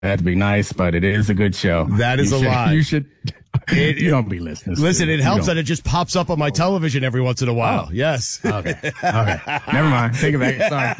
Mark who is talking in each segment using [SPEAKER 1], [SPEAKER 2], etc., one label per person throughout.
[SPEAKER 1] to be nice, but it is a good show.
[SPEAKER 2] That is a lie.
[SPEAKER 1] You should. You don't be listening.
[SPEAKER 2] Listen, it helps that it just pops up on my television every once in a while.
[SPEAKER 1] Oh.
[SPEAKER 2] Yes.
[SPEAKER 1] Okay. Never mind. Take it back. Sorry.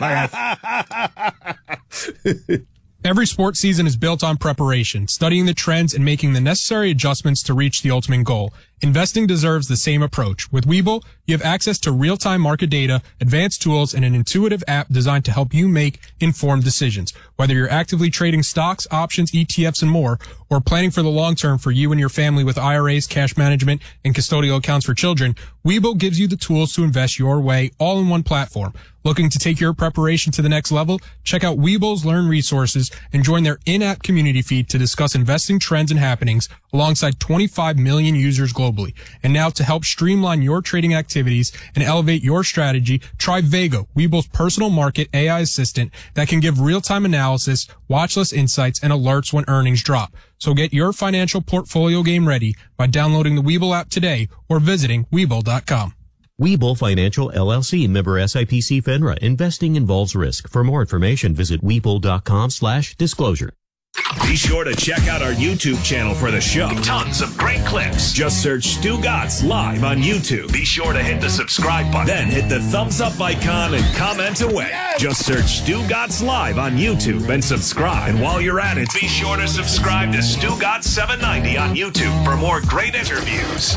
[SPEAKER 1] Bye, guys.
[SPEAKER 3] Every sports season is built on preparation, studying the trends, and making the necessary adjustments to reach the ultimate goal. Investing deserves the same approach. With Webull, you have access to real-time market data, advanced tools, and an intuitive app designed to help you make informed decisions. Whether you're actively trading stocks, options, ETFs, and more, or planning for the long term for you and your family with IRAs, cash management, and custodial accounts for children, Webull gives you the tools to invest your way all in one platform. Looking to take your preparation to the next level? Check out Webull's Learn resources and join their in-app community feed to discuss investing trends and happenings alongside 25 million users globally. And now to help streamline your trading activities and elevate your strategy, try Vago, Webull's personal market AI assistant that can give real-time analysis, watch list insights, and alerts when earnings drop. So get your financial portfolio game ready by downloading the Webull app today or visiting Webull.com.
[SPEAKER 4] Webull Financial LLC, member SIPC FINRA. Investing involves risk. For more information, visit Webull.com/disclosure.
[SPEAKER 5] Be sure to check out our YouTube channel for the show. Tons of great clips. Just search Stu Gatz Live on YouTube. Be sure to hit the subscribe button. Then hit the thumbs up icon and comment away. Yes! Just search Stu Gatz Live on YouTube and subscribe. And while you're at it, be sure to subscribe to Stu Gatz 790 on YouTube for more great interviews.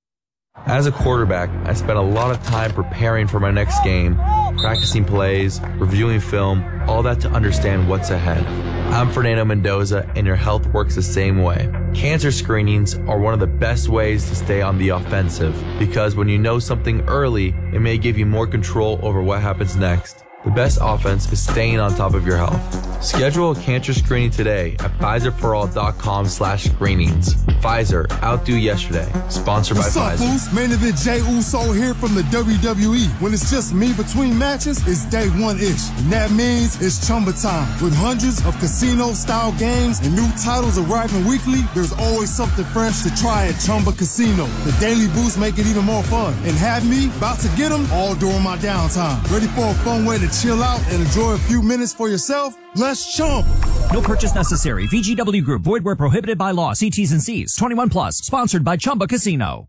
[SPEAKER 6] As a quarterback, I spent a lot of time preparing for my next game, practicing plays, reviewing film, all that to understand what's ahead. I'm Fernando Mendoza, and your health works the same way. Cancer screenings are one of the best ways to stay on the offensive, because when you know something early, it may give you more control over what happens next. The best offense is staying on top of your health. Schedule a cancer screening today at PfizerForAll.com/screenings. Pfizer, outdo yesterday. Sponsored by Pfizer.
[SPEAKER 7] What's up, Boost? Main event Jey Uso here from the WWE. When it's just me between matches, it's day one-ish. And that means it's Chumba time. With hundreds of casino-style games and new titles arriving weekly, there's always something fresh to try at Chumba Casino. The Daily Boost make it even more fun. And have me about to get them all during my downtime. Ready for a fun way to chill out and enjoy a few minutes for yourself? Let's Chumba.
[SPEAKER 8] No purchase necessary. VGW Group. Void where prohibited by law. See T's and C's. 21 plus. Sponsored by Chumba Casino.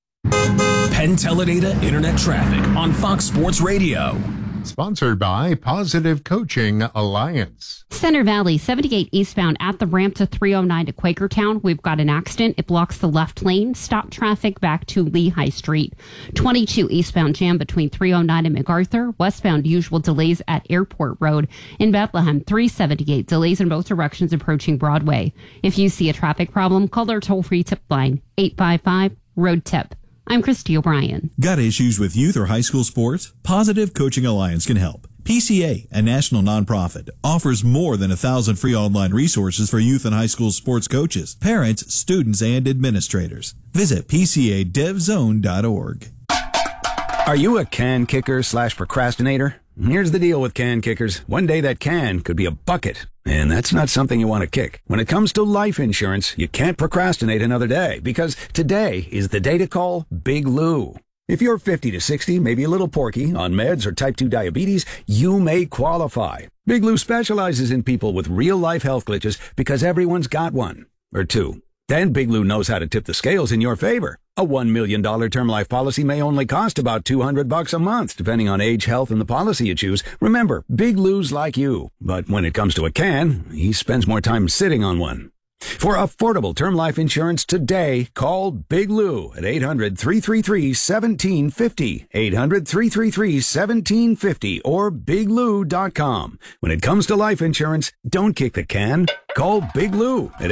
[SPEAKER 5] Penn Teledata Internet Traffic on Fox Sports Radio.
[SPEAKER 9] Sponsored by Positive Coaching Alliance.
[SPEAKER 10] Center Valley, 78 eastbound at the ramp to 309 to Quakertown. We've got an accident. It blocks the left lane. Stop traffic back to Lehigh Street. 22 eastbound jam between 309 and MacArthur. Westbound usual delays at Airport Road. In Bethlehem, 378 delays in both directions approaching Broadway. If you see a traffic problem, call our toll-free tip line, 855-ROAD-TIP. I'm Christy O'Brien.
[SPEAKER 11] Got issues with youth or high school sports? Positive Coaching Alliance can help. PCA, a national nonprofit, offers more than 1,000 free online resources for youth and high school sports coaches, parents, students, and administrators. Visit PCADevZone.org.
[SPEAKER 12] Are you a can kicker / procrastinator? Here's the deal with can kickers. One day that can could be a bucket, and that's not something you want to kick. When it comes to life insurance, you can't procrastinate another day, because today is the day to call Big Lou. If you're 50 to 60, maybe a little porky, on meds or type 2 diabetes, you may qualify. Big Lou specializes in people with real-life health glitches because everyone's got one. Or two. Then Big Lou knows how to tip the scales in your favor. A $1 million term life policy may only cost about $200 a month, depending on age, health, and the policy you choose. Remember, Big Lou's like you. But when it comes to a can, he spends more time sitting on one. For affordable term life insurance today, call Big Lou at 800-333-1750, 800-333-1750, or BigLou.com. When it comes to life insurance, don't kick the can. Call Big Lou at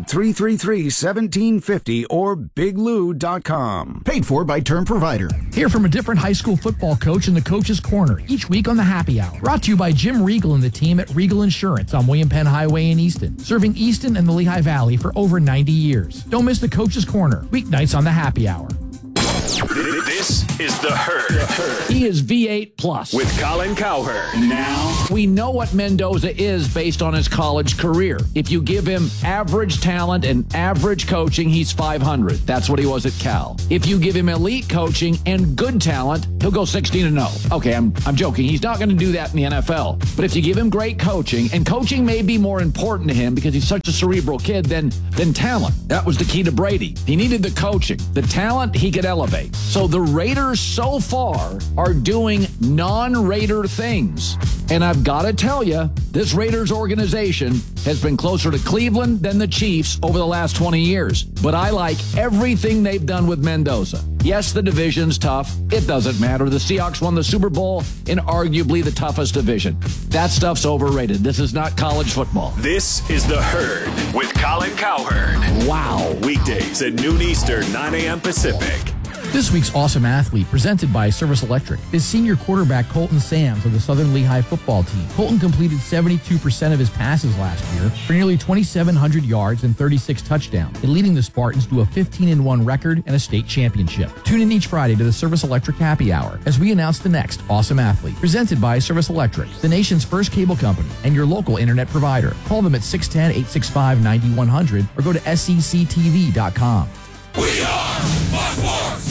[SPEAKER 12] 800-333-1750 or BigLou.com.
[SPEAKER 13] Paid for by Term Provider. Hear from a different high school football coach in the Coach's Corner each week on the Happy Hour. Brought to you by Jim Regal and the team at Regal Insurance on William Penn Highway in Easton. Serving Easton and the Lehigh Valley for over 90 years. Don't miss the Coach's Corner, weeknights on the Happy Hour.
[SPEAKER 5] This is The Herd.
[SPEAKER 14] He is V8 plus.
[SPEAKER 5] With Colin Cowherd. Now,
[SPEAKER 14] we know what Mendoza is based on his college career. If you give him average talent and average coaching, he's 500. That's what he was at Cal. If you give him elite coaching and good talent, he'll go 16-0. Okay, I'm joking. He's not going to do that in the NFL. But if you give him great coaching, and coaching may be more important to him because he's such a cerebral kid than talent. That was the key to Brady. He needed the coaching. The talent he could elevate. So the Raiders so far are doing non-Raider things. And I've got to tell you, this Raiders organization has been closer to Cleveland than the Chiefs over the last 20 years. But I like everything they've done with Mendoza. Yes, the division's tough. It doesn't matter. The Seahawks won the Super Bowl in arguably the toughest division. That stuff's overrated. This is not college football.
[SPEAKER 5] This is The Herd with Colin Cowherd.
[SPEAKER 14] Wow.
[SPEAKER 5] Weekdays at noon Eastern, 9 a.m. Pacific.
[SPEAKER 13] This week's Awesome Athlete, presented by Service Electric, is senior quarterback Colton Sams of the Southern Lehigh football team. Colton completed 72% of his passes last year for nearly 2,700 yards and 36 touchdowns, and leading the Spartans to a 15-1 record and a state championship. Tune in each Friday to the Service Electric Happy Hour as we announce the next Awesome Athlete, presented by Service Electric, the nation's first cable company and your local internet provider. Call them at 610-865-9100 or go to SECTV.com.
[SPEAKER 5] We are Fox Sports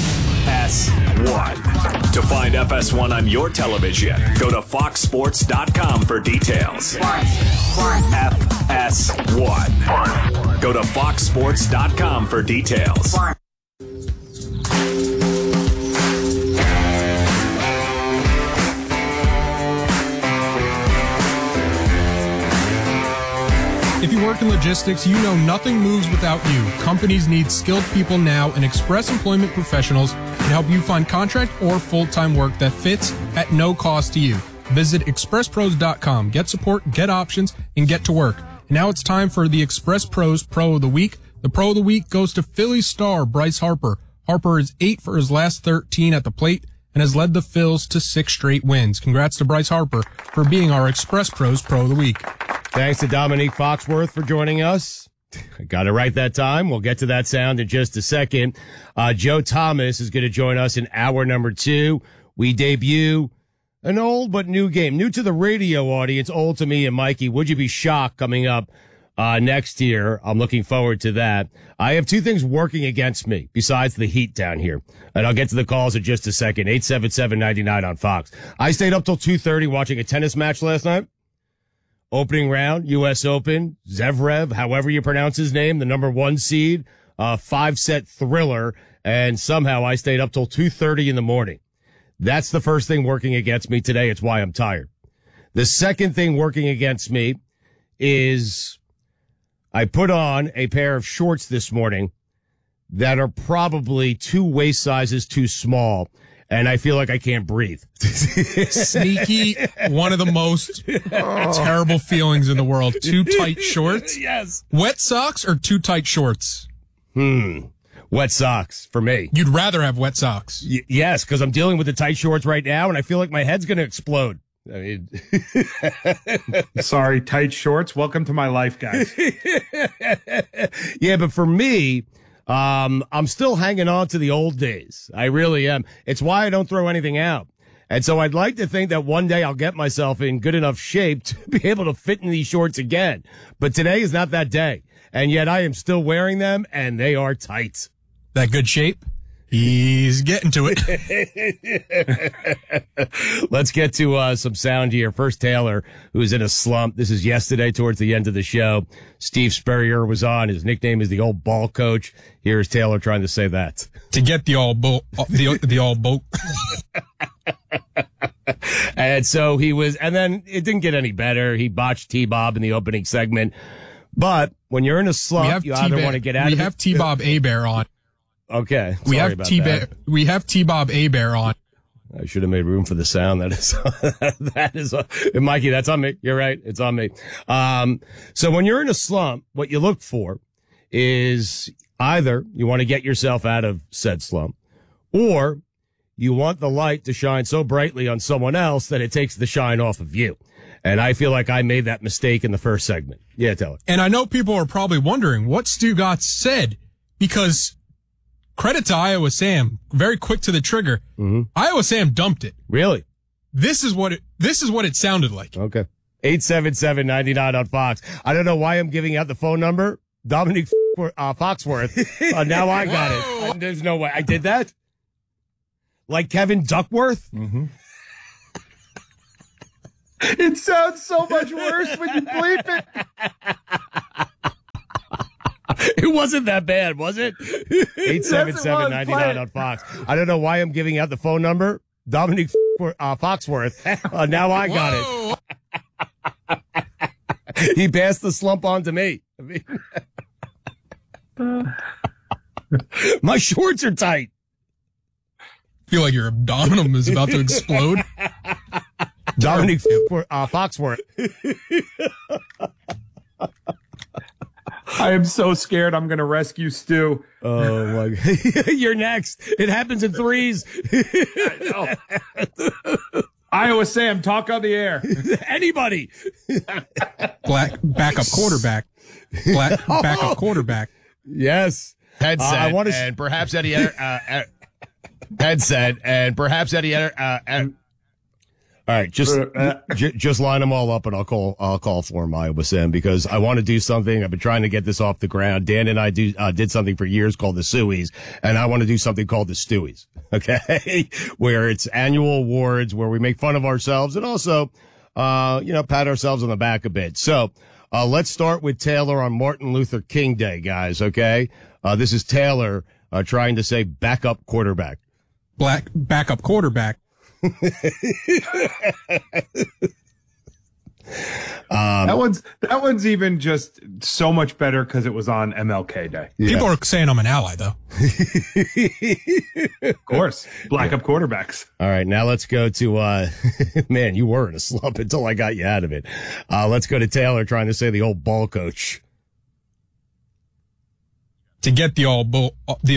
[SPEAKER 5] S1. To find FS1 on your television, go to foxsports.com for details. FS1. Go to foxsports.com for details.
[SPEAKER 3] If you work in logistics, you know nothing moves without you. Companies need skilled people now, and Express Employment Professionals can help you find contract or full-time work that fits at no cost to you. Visit expresspros.com. Get support, get options, and get to work. And now it's time for the Express Pros Pro of the Week. The Pro of the Week goes to Philly star Bryce Harper. Harper is 8 for his last 13 at the plate and has led the Phils to 6 straight wins. Congrats to Bryce Harper for being our Express Pros Pro of the Week.
[SPEAKER 2] Thanks to Dominique Foxworth for joining us. I got it right that time. We'll get to that sound in just a second. Joe Thomas is going to join us in hour number 2. We debut an old but new game. New to the radio audience, old to me and Mikey. Would you be shocked coming up next year? I'm looking forward to that. I have 2 things working against me besides the heat down here. And I'll get to the calls in just a second. 877-99 on Fox. I stayed up till 2:30 watching a tennis match last night. Opening round, U.S. Open, Zverev, however you pronounce his name, the number 1 seed, 5-set thriller, and somehow I stayed up till 2:30 in the morning. That's the first thing working against me today. It's why I'm tired. The second thing working against me is I put on a pair of shorts this morning that are probably 2 waist sizes too small, and I feel like I can't breathe.
[SPEAKER 3] Sneaky, one of the most terrible feelings in the world. 2 tight shorts?
[SPEAKER 2] Yes.
[SPEAKER 3] Wet socks or 2 tight shorts?
[SPEAKER 2] Wet socks for me.
[SPEAKER 3] You'd rather have wet socks?
[SPEAKER 2] Yes, because I'm dealing with the tight shorts right now, and I feel like my head's going to explode. I mean,
[SPEAKER 1] sorry, tight shorts. Welcome to my life, guys.
[SPEAKER 2] Yeah, but for me, I'm still hanging on to the old days. I really am. It's why I don't throw anything out. And so I'd like to think that one day I'll get myself in good enough shape to be able to fit in these shorts again. But today is not that day. And yet I am still wearing them, and they are tight.
[SPEAKER 3] That good shape? He's getting to it.
[SPEAKER 2] Let's get to some sound here. First, Taylor, who's in a slump. This is yesterday towards the end of the show. Steve Spurrier was on. His nickname is the old ball coach. Here's Taylor trying to say that.
[SPEAKER 3] To get the all boat. The all boat.
[SPEAKER 2] And so he was, and then it didn't get any better. He botched T-Bob in the opening segment. But when you're in a slump, you either want to get out of it.
[SPEAKER 3] We have T-Bob Abear on.
[SPEAKER 2] Okay.
[SPEAKER 3] We have T-Bob Abear on.
[SPEAKER 2] I should have made room for the sound. That is, Mikey, that's on me. You're right. It's on me. So when you're in a slump, what you look for is either you want to get yourself out of said slump, or you want the light to shine so brightly on someone else that it takes the shine off of you. And I feel like I made that mistake in the first segment. Yeah, tell it.
[SPEAKER 3] And I know people are probably wondering what Stu Gatz said, because credit to Iowa Sam. Very quick to the trigger.
[SPEAKER 2] Mm-hmm.
[SPEAKER 3] Iowa Sam dumped it.
[SPEAKER 2] Really?
[SPEAKER 3] This is what it sounded like.
[SPEAKER 2] Okay. 877-99 on Fox. I don't know why I'm giving out the phone number. Dominic Foxworth. Now I got it. There's no way. I did that? Like Kevin Duckworth?
[SPEAKER 1] Mm-hmm. It sounds so much worse when you bleep it.
[SPEAKER 2] It wasn't that bad, was it? 877-99 on Fox. I don't know why I'm giving out the phone number. Dominic Foxworth. Now I got it. He passed the slump on to me. My shorts are tight.
[SPEAKER 3] Feel like your abdomen is about to explode.
[SPEAKER 2] Dominic Foxworth.
[SPEAKER 1] I am so scared I'm going to rescue Stu.
[SPEAKER 2] Oh, my God. You're next. It happens in threes.
[SPEAKER 1] I know. Iowa Sam, talk on the air.
[SPEAKER 2] Anybody.
[SPEAKER 3] Backup quarterback. Backup quarterback.
[SPEAKER 2] Yes.
[SPEAKER 15] Headset and perhaps Eddie. Headset and perhaps Eddie.
[SPEAKER 2] All right, just line them all up, and I'll call for him, Iowa Sam, because I want to do something. I've been trying to get this off the ground. Dan and I did something for years called the Sueys, and I want to do something called the Stewies. Okay, where it's annual awards where we make fun of ourselves and also, pat ourselves on the back a bit. So, let's start with Taylor on Martin Luther King Day, guys. Okay, this is Taylor trying to say backup quarterback.
[SPEAKER 3] Backup quarterback.
[SPEAKER 1] That one's even just so much better because it was on MLK Day.
[SPEAKER 3] Yeah. People are saying I'm an ally, though.
[SPEAKER 1] Of course, backup quarterbacks.
[SPEAKER 2] All right, now let's go to man, you were in a slump until I got you out of it. Let's go to Taylor trying to say the old ball coach.
[SPEAKER 3] To get the all boat.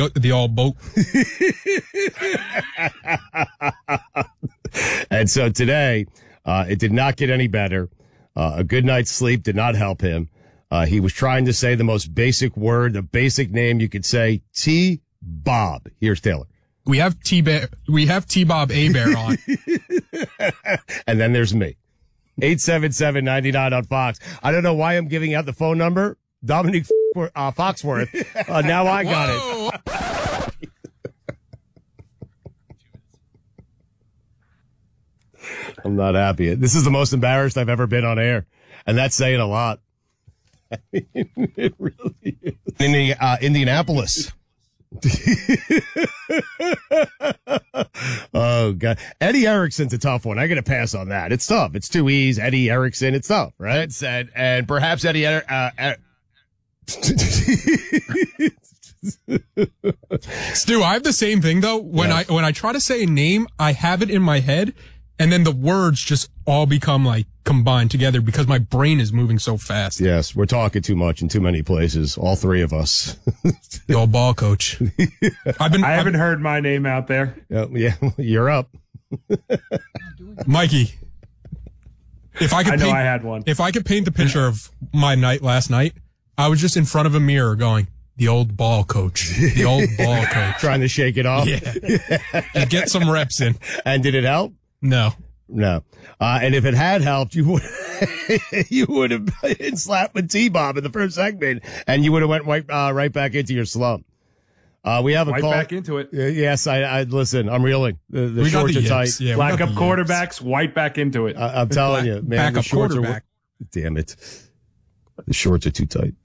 [SPEAKER 2] And so today, it did not get any better. A good night's sleep did not help him. He was trying to say the most basic word, the basic name you could say, T-Bob. Here's Taylor.
[SPEAKER 3] We have T-Bob A-Bear on.
[SPEAKER 2] And then there's me. 877-99 on Fox. I don't know why I'm giving out the phone number. Dominic Foxworth. Now I got it. I'm not happy. This is the most embarrassed I've ever been on air. And that's saying a lot. I mean, it really is. In Indianapolis. Oh, God. Eddie Erickson's a tough one. I got to pass on that. It's tough. It's 2 E's. Eddie Erickson. It's tough, right?
[SPEAKER 15] And perhaps Eddie.
[SPEAKER 3] Stu, I have the same thing though. When I try to say a name, I have it in my head, and then the words just all become like combined together because my brain is moving so fast.
[SPEAKER 2] Yes, we're talking too much in too many places. All three of us.
[SPEAKER 3] The old ball coach.
[SPEAKER 1] I haven't heard my name out there.
[SPEAKER 2] Yeah, you're up.
[SPEAKER 3] Mikey. I
[SPEAKER 1] had one.
[SPEAKER 3] If I could paint the picture of my night last night, I was just in front of a mirror going, the old ball coach. The old ball coach.
[SPEAKER 2] Trying to shake it off?
[SPEAKER 3] Yeah. Get some reps in.
[SPEAKER 2] And did it help?
[SPEAKER 3] No.
[SPEAKER 2] And if it had helped, you would have been slapped with T-Bob in the first segment, and you would have went right back into your slump. We have a
[SPEAKER 1] right
[SPEAKER 2] call.
[SPEAKER 1] Back into it.
[SPEAKER 2] Yes, I listen. I'm reeling. The shorts are tight.
[SPEAKER 1] Yeah, backup quarterbacks, right back into it.
[SPEAKER 2] I'm telling you, man.
[SPEAKER 3] Backup quarterback.
[SPEAKER 2] Damn it. The shorts are too tight.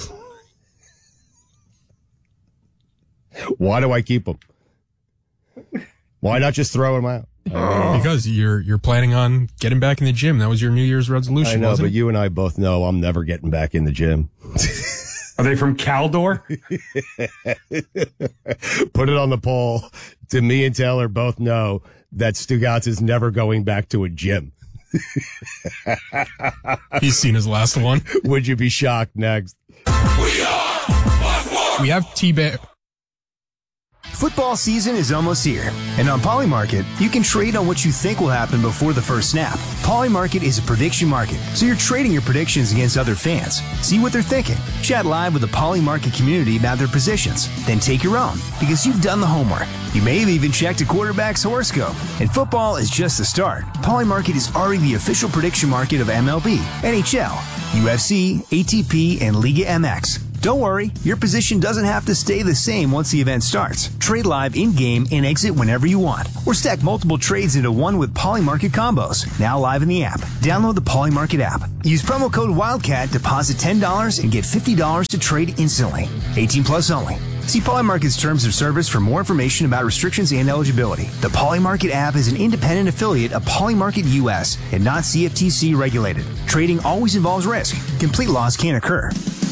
[SPEAKER 2] Why do I keep them? Why not just throw them out?
[SPEAKER 3] Because you're planning on getting back in the gym. That was your New Year's resolution.
[SPEAKER 2] I know,
[SPEAKER 3] wasn't
[SPEAKER 2] but you and I both know I'm never getting back in the gym.
[SPEAKER 1] Are they from Caldor?
[SPEAKER 2] Put it on the poll. To me and Taylor both know that Stugotz is never going back to a gym.
[SPEAKER 3] He's seen his last one.
[SPEAKER 2] Would you be shocked? Next.
[SPEAKER 3] We have T-Bear.
[SPEAKER 16] Football season is almost here, and on Polymarket, you can trade on what you think will happen before the first snap. Polymarket is a prediction market, so you're trading your predictions against other fans. See what they're thinking. Chat live with the Polymarket community about their positions. Then take your own, because you've done the homework. You may have even checked a quarterback's horoscope. And football is just the start. Polymarket is already the official prediction market of MLB, NHL, UFC, ATP, and Liga MX. Don't worry, your position doesn't have to stay the same once the event starts. Trade live in-game and exit whenever you want. Or stack multiple trades into one with Polymarket combos. Now live in the app. Download the Polymarket app. Use promo code WILDCAT, deposit $10, and get $50 to trade instantly. 18 plus only. See Polymarket's terms of service for more information about restrictions and eligibility. The Polymarket app is an independent affiliate of Polymarket US and not CFTC regulated. Trading always involves risk. Complete loss can occur.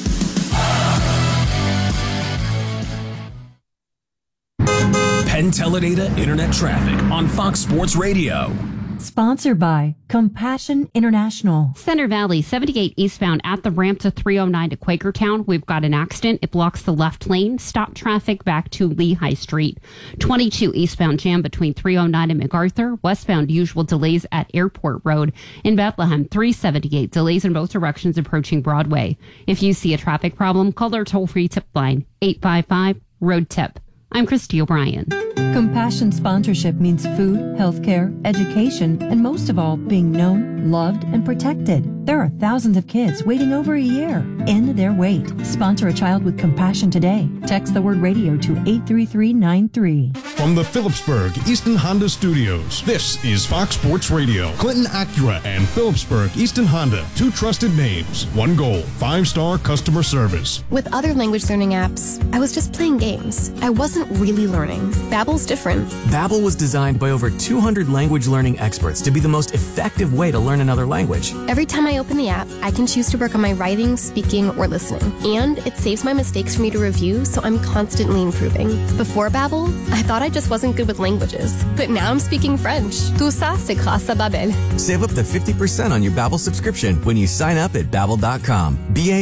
[SPEAKER 5] Penn Teledata Internet Traffic on Fox Sports Radio.
[SPEAKER 17] Sponsored by Compassion International.
[SPEAKER 10] Center Valley, 78 eastbound at the ramp to 309 to Quakertown. We've got an accident. It blocks the left lane. Stop traffic back to Lehigh Street. 22 eastbound jam between 309 and MacArthur. Westbound usual delays at Airport Road. In Bethlehem, 378 delays in both directions approaching Broadway. If you see a traffic problem, call our toll-free tip line, 855-ROAD-TIP. I'm Christy O'Brien.
[SPEAKER 17] Compassion sponsorship means food, healthcare, education, and most of all, being known, loved, and protected. There are thousands of kids waiting over a year. End their wait. Sponsor a child with compassion today. Text the word radio to 83393.
[SPEAKER 18] From the Phillipsburg Easton Honda Studios, this is Fox Sports Radio. Clinton Acura and Phillipsburg Easton Honda, two trusted names, one goal, 5-star customer service.
[SPEAKER 19] With other language learning apps, I was just playing games. I wasn't really learning. Babbel's different.
[SPEAKER 20] Babbel was designed by over 200 language learning experts to be the most effective way to learn another language.
[SPEAKER 19] Every time I open the app, I can choose to work on my writing, speaking, or listening. And it saves my mistakes for me to review, so I'm constantly improving. Before Babbel, I thought I just wasn't good with languages. But now I'm speaking French. Tout ça, c'est grâce à Babbel.
[SPEAKER 20] Save up to 50% on your Babbel subscription when you sign up at Babbel.com.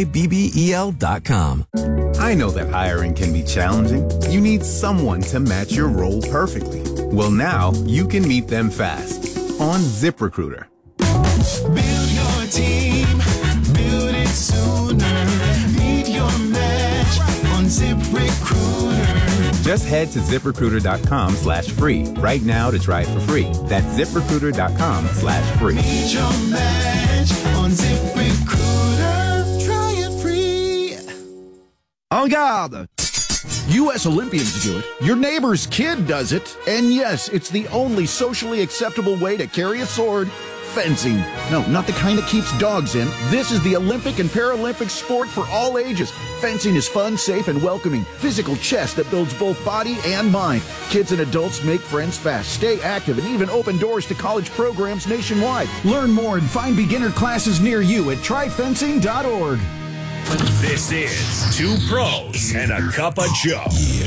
[SPEAKER 20] Babbel.com.
[SPEAKER 21] I know that hiring can be challenging. You need someone to match your role perfectly. Well, now you can meet them fast on ZipRecruiter.
[SPEAKER 22] Build your team, build it sooner. Meet your match on ZipRecruiter.
[SPEAKER 21] Just head to ZipRecruiter.com/free right now to try it for free. That's ZipRecruiter.com/free.
[SPEAKER 22] Meet your match on ZipRecruiter. Try it free.
[SPEAKER 23] En garde! U.S. Olympians do it. Your neighbor's kid does it. And yes, it's the only socially acceptable way to carry a sword. Fencing. No, not the kind that keeps dogs in. This is the Olympic and Paralympic sport for all ages. Fencing is fun, safe, and welcoming. Physical chess that builds both body and mind. Kids and adults make friends fast, stay active, and even open doors to college programs nationwide. Learn more and find beginner classes near you at tryfencing.org.
[SPEAKER 5] This is Two Pros and a Cup of Joe.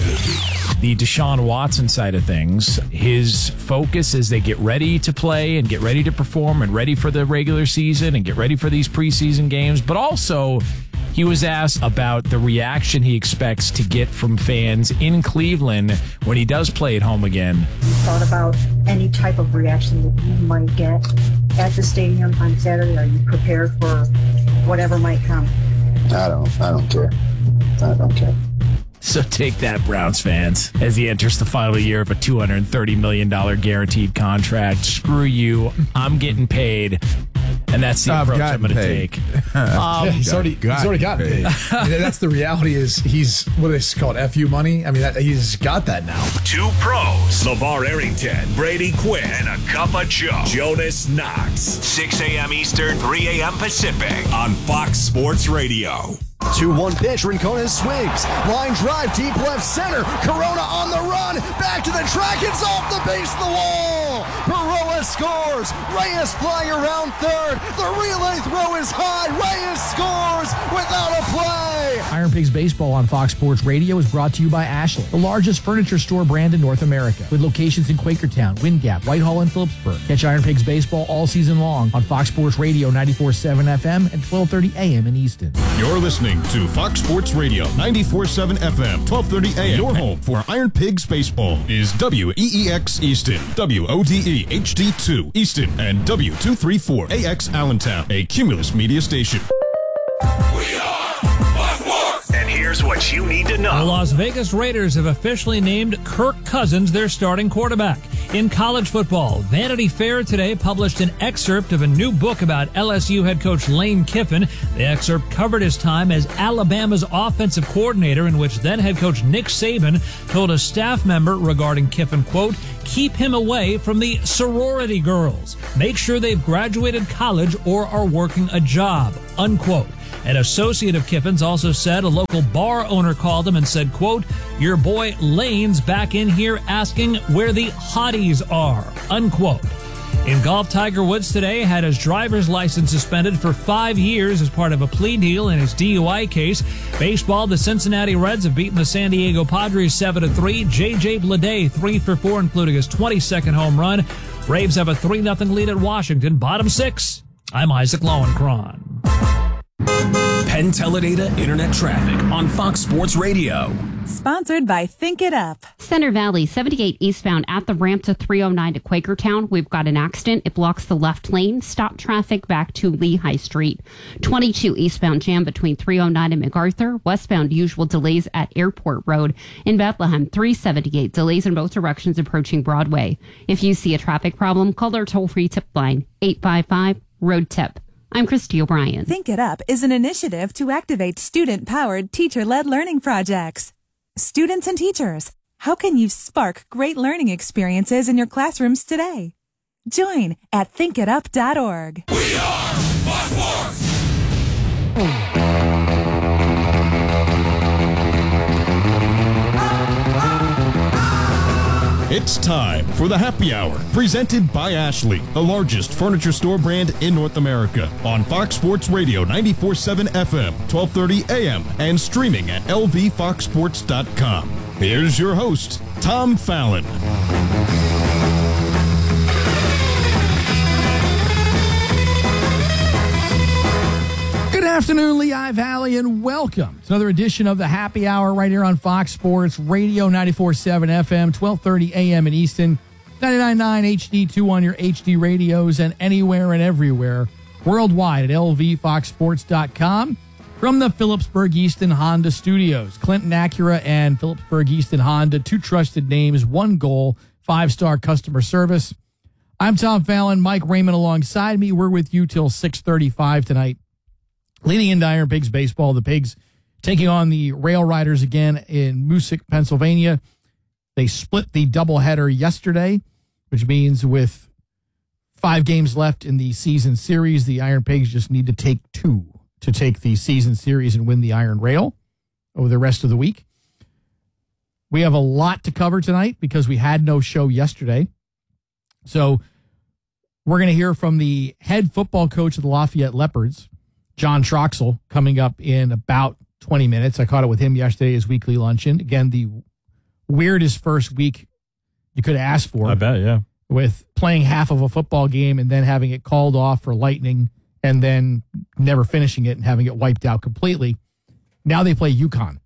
[SPEAKER 24] The Deshaun Watson side of things, his focus as they get ready to play and get ready to perform and ready for the regular season and get ready for these preseason games, but also he was asked about the reaction he expects to get from fans in Cleveland when he does play at home again.
[SPEAKER 25] Thought about any type of reaction that you might get at the stadium on Saturday? Are you prepared for whatever might come?
[SPEAKER 26] I don't care. I don't care.
[SPEAKER 24] So take that, Browns fans, as he enters the final year of a $230 million guaranteed contract. Screw you. I'm getting paid. And that's the approach I'm going to take.
[SPEAKER 1] He's already gotten paid. That's the reality. Is he's what they call it, FU money. I mean, he's got that now.
[SPEAKER 5] Two Pros, LeVar Arrington, Brady Quinn, and a Cup of Joe, Jonas Knox. 6 a.m. Eastern, 3 a.m. Pacific on Fox Sports Radio.
[SPEAKER 27] 2-1 pitch. Rincon swings. Line drive deep left center. Corona on the run. Back to the track. It's off the base of the wall. Perot Reyes scores. Reyes flying around third. The relay throw is high. Reyes scores without a play.
[SPEAKER 13] Iron Pigs Baseball on Fox Sports Radio is brought to you by Ashley, the largest furniture store brand in North America, with locations in Quakertown, Wind Gap, Whitehall, and Phillipsburg. Catch Iron Pigs Baseball all season long on Fox Sports Radio 94.7 FM and 12:30 a.m. in Easton.
[SPEAKER 18] You're listening to Fox Sports Radio 94.7 FM, 12:30 a.m. Your home for Iron Pigs Baseball is WEEX Easton, WODE HD2 Easton, and W234AX Allentown, a Cumulus media station.
[SPEAKER 5] And here's what you need to know.
[SPEAKER 4] The Las Vegas Raiders have officially named Kirk Cousins their starting quarterback. In college football, Vanity Fair today published an excerpt of a new book about LSU head coach Lane Kiffin. The excerpt covered his time as Alabama's offensive coordinator, in which then head coach Nick Saban told a staff member regarding Kiffin, quote, keep him away from the sorority girls. Make sure they've graduated college or are working a job, unquote. An associate of Kiffin's also said a local bar owner called him and said, quote, your boy Lane's back in here asking where the hotties are, unquote. In golf, Tiger Woods today had his driver's license suspended for 5 years as part of a plea deal in his DUI case. Baseball, the Cincinnati Reds have beaten the San Diego Padres 7-3. J.J. Bleday 3 for 4, including his 22nd home run. Braves have a 3-0 lead at Washington. Bottom 6. I'm Isaac Lowenkron.
[SPEAKER 5] Penn Teledata Internet Traffic on Fox Sports Radio.
[SPEAKER 6] Sponsored by Think It Up.
[SPEAKER 10] Center Valley, 78 eastbound at the ramp to 309 to Quakertown. We've got an accident. It blocks the left lane. Stop traffic back to Lehigh Street. 22 eastbound jam between 309 and MacArthur. Westbound usual delays at Airport Road. In Bethlehem, 378 delays in both directions approaching Broadway. If you see a traffic problem, call our toll-free tip line, 855-ROAD-TIP. I'm Christy O'Brien.
[SPEAKER 6] Think It Up is an initiative to activate student-powered, teacher-led learning projects. Students and teachers, how can you spark great learning experiences in your classrooms today? Join at thinkitup.org.
[SPEAKER 22] We are Fox Sports.
[SPEAKER 18] It's time for the Happy Hour, presented by Ashley, the largest furniture store brand in North America, on Fox Sports Radio 94.7 FM, 12:30 a.m., and streaming at lvfoxsports.com. Here's your host, Tom Fallon.
[SPEAKER 13] Good afternoon, Lehigh Valley, and welcome to another edition of the Happy Hour right here on Fox Sports Radio 94.7 FM, 12:30 a.m. in Easton, 99.9 HD2 on your HD radios, and anywhere and everywhere worldwide at lvfoxsports.com. From the Phillipsburg Easton Honda Studios, Clinton Acura and Phillipsburg Easton Honda, two trusted names, one goal, 5-star customer service. I'm Tom Fallon, Mike Raymond alongside me. We're with you till 6:35 tonight. Leading into Iron Pigs baseball, the Pigs taking on the Rail Riders again in Moosic, Pennsylvania. They split the doubleheader yesterday, which means with 5 games left in the season series, the Iron Pigs just need to take 2 to take the season series and win the Iron Rail over the rest of the week. We have a lot to cover tonight because we had no show yesterday. So we're going to hear from the head football coach of the Lafayette Leopards, John Troxel, coming up in about 20 minutes. I caught it with him yesterday, his weekly luncheon. Again, the weirdest first week you could ask for.
[SPEAKER 7] I bet, yeah.
[SPEAKER 13] With playing half of a football game and then having it called off for lightning and then never finishing it and having it wiped out completely. Now they play UConn,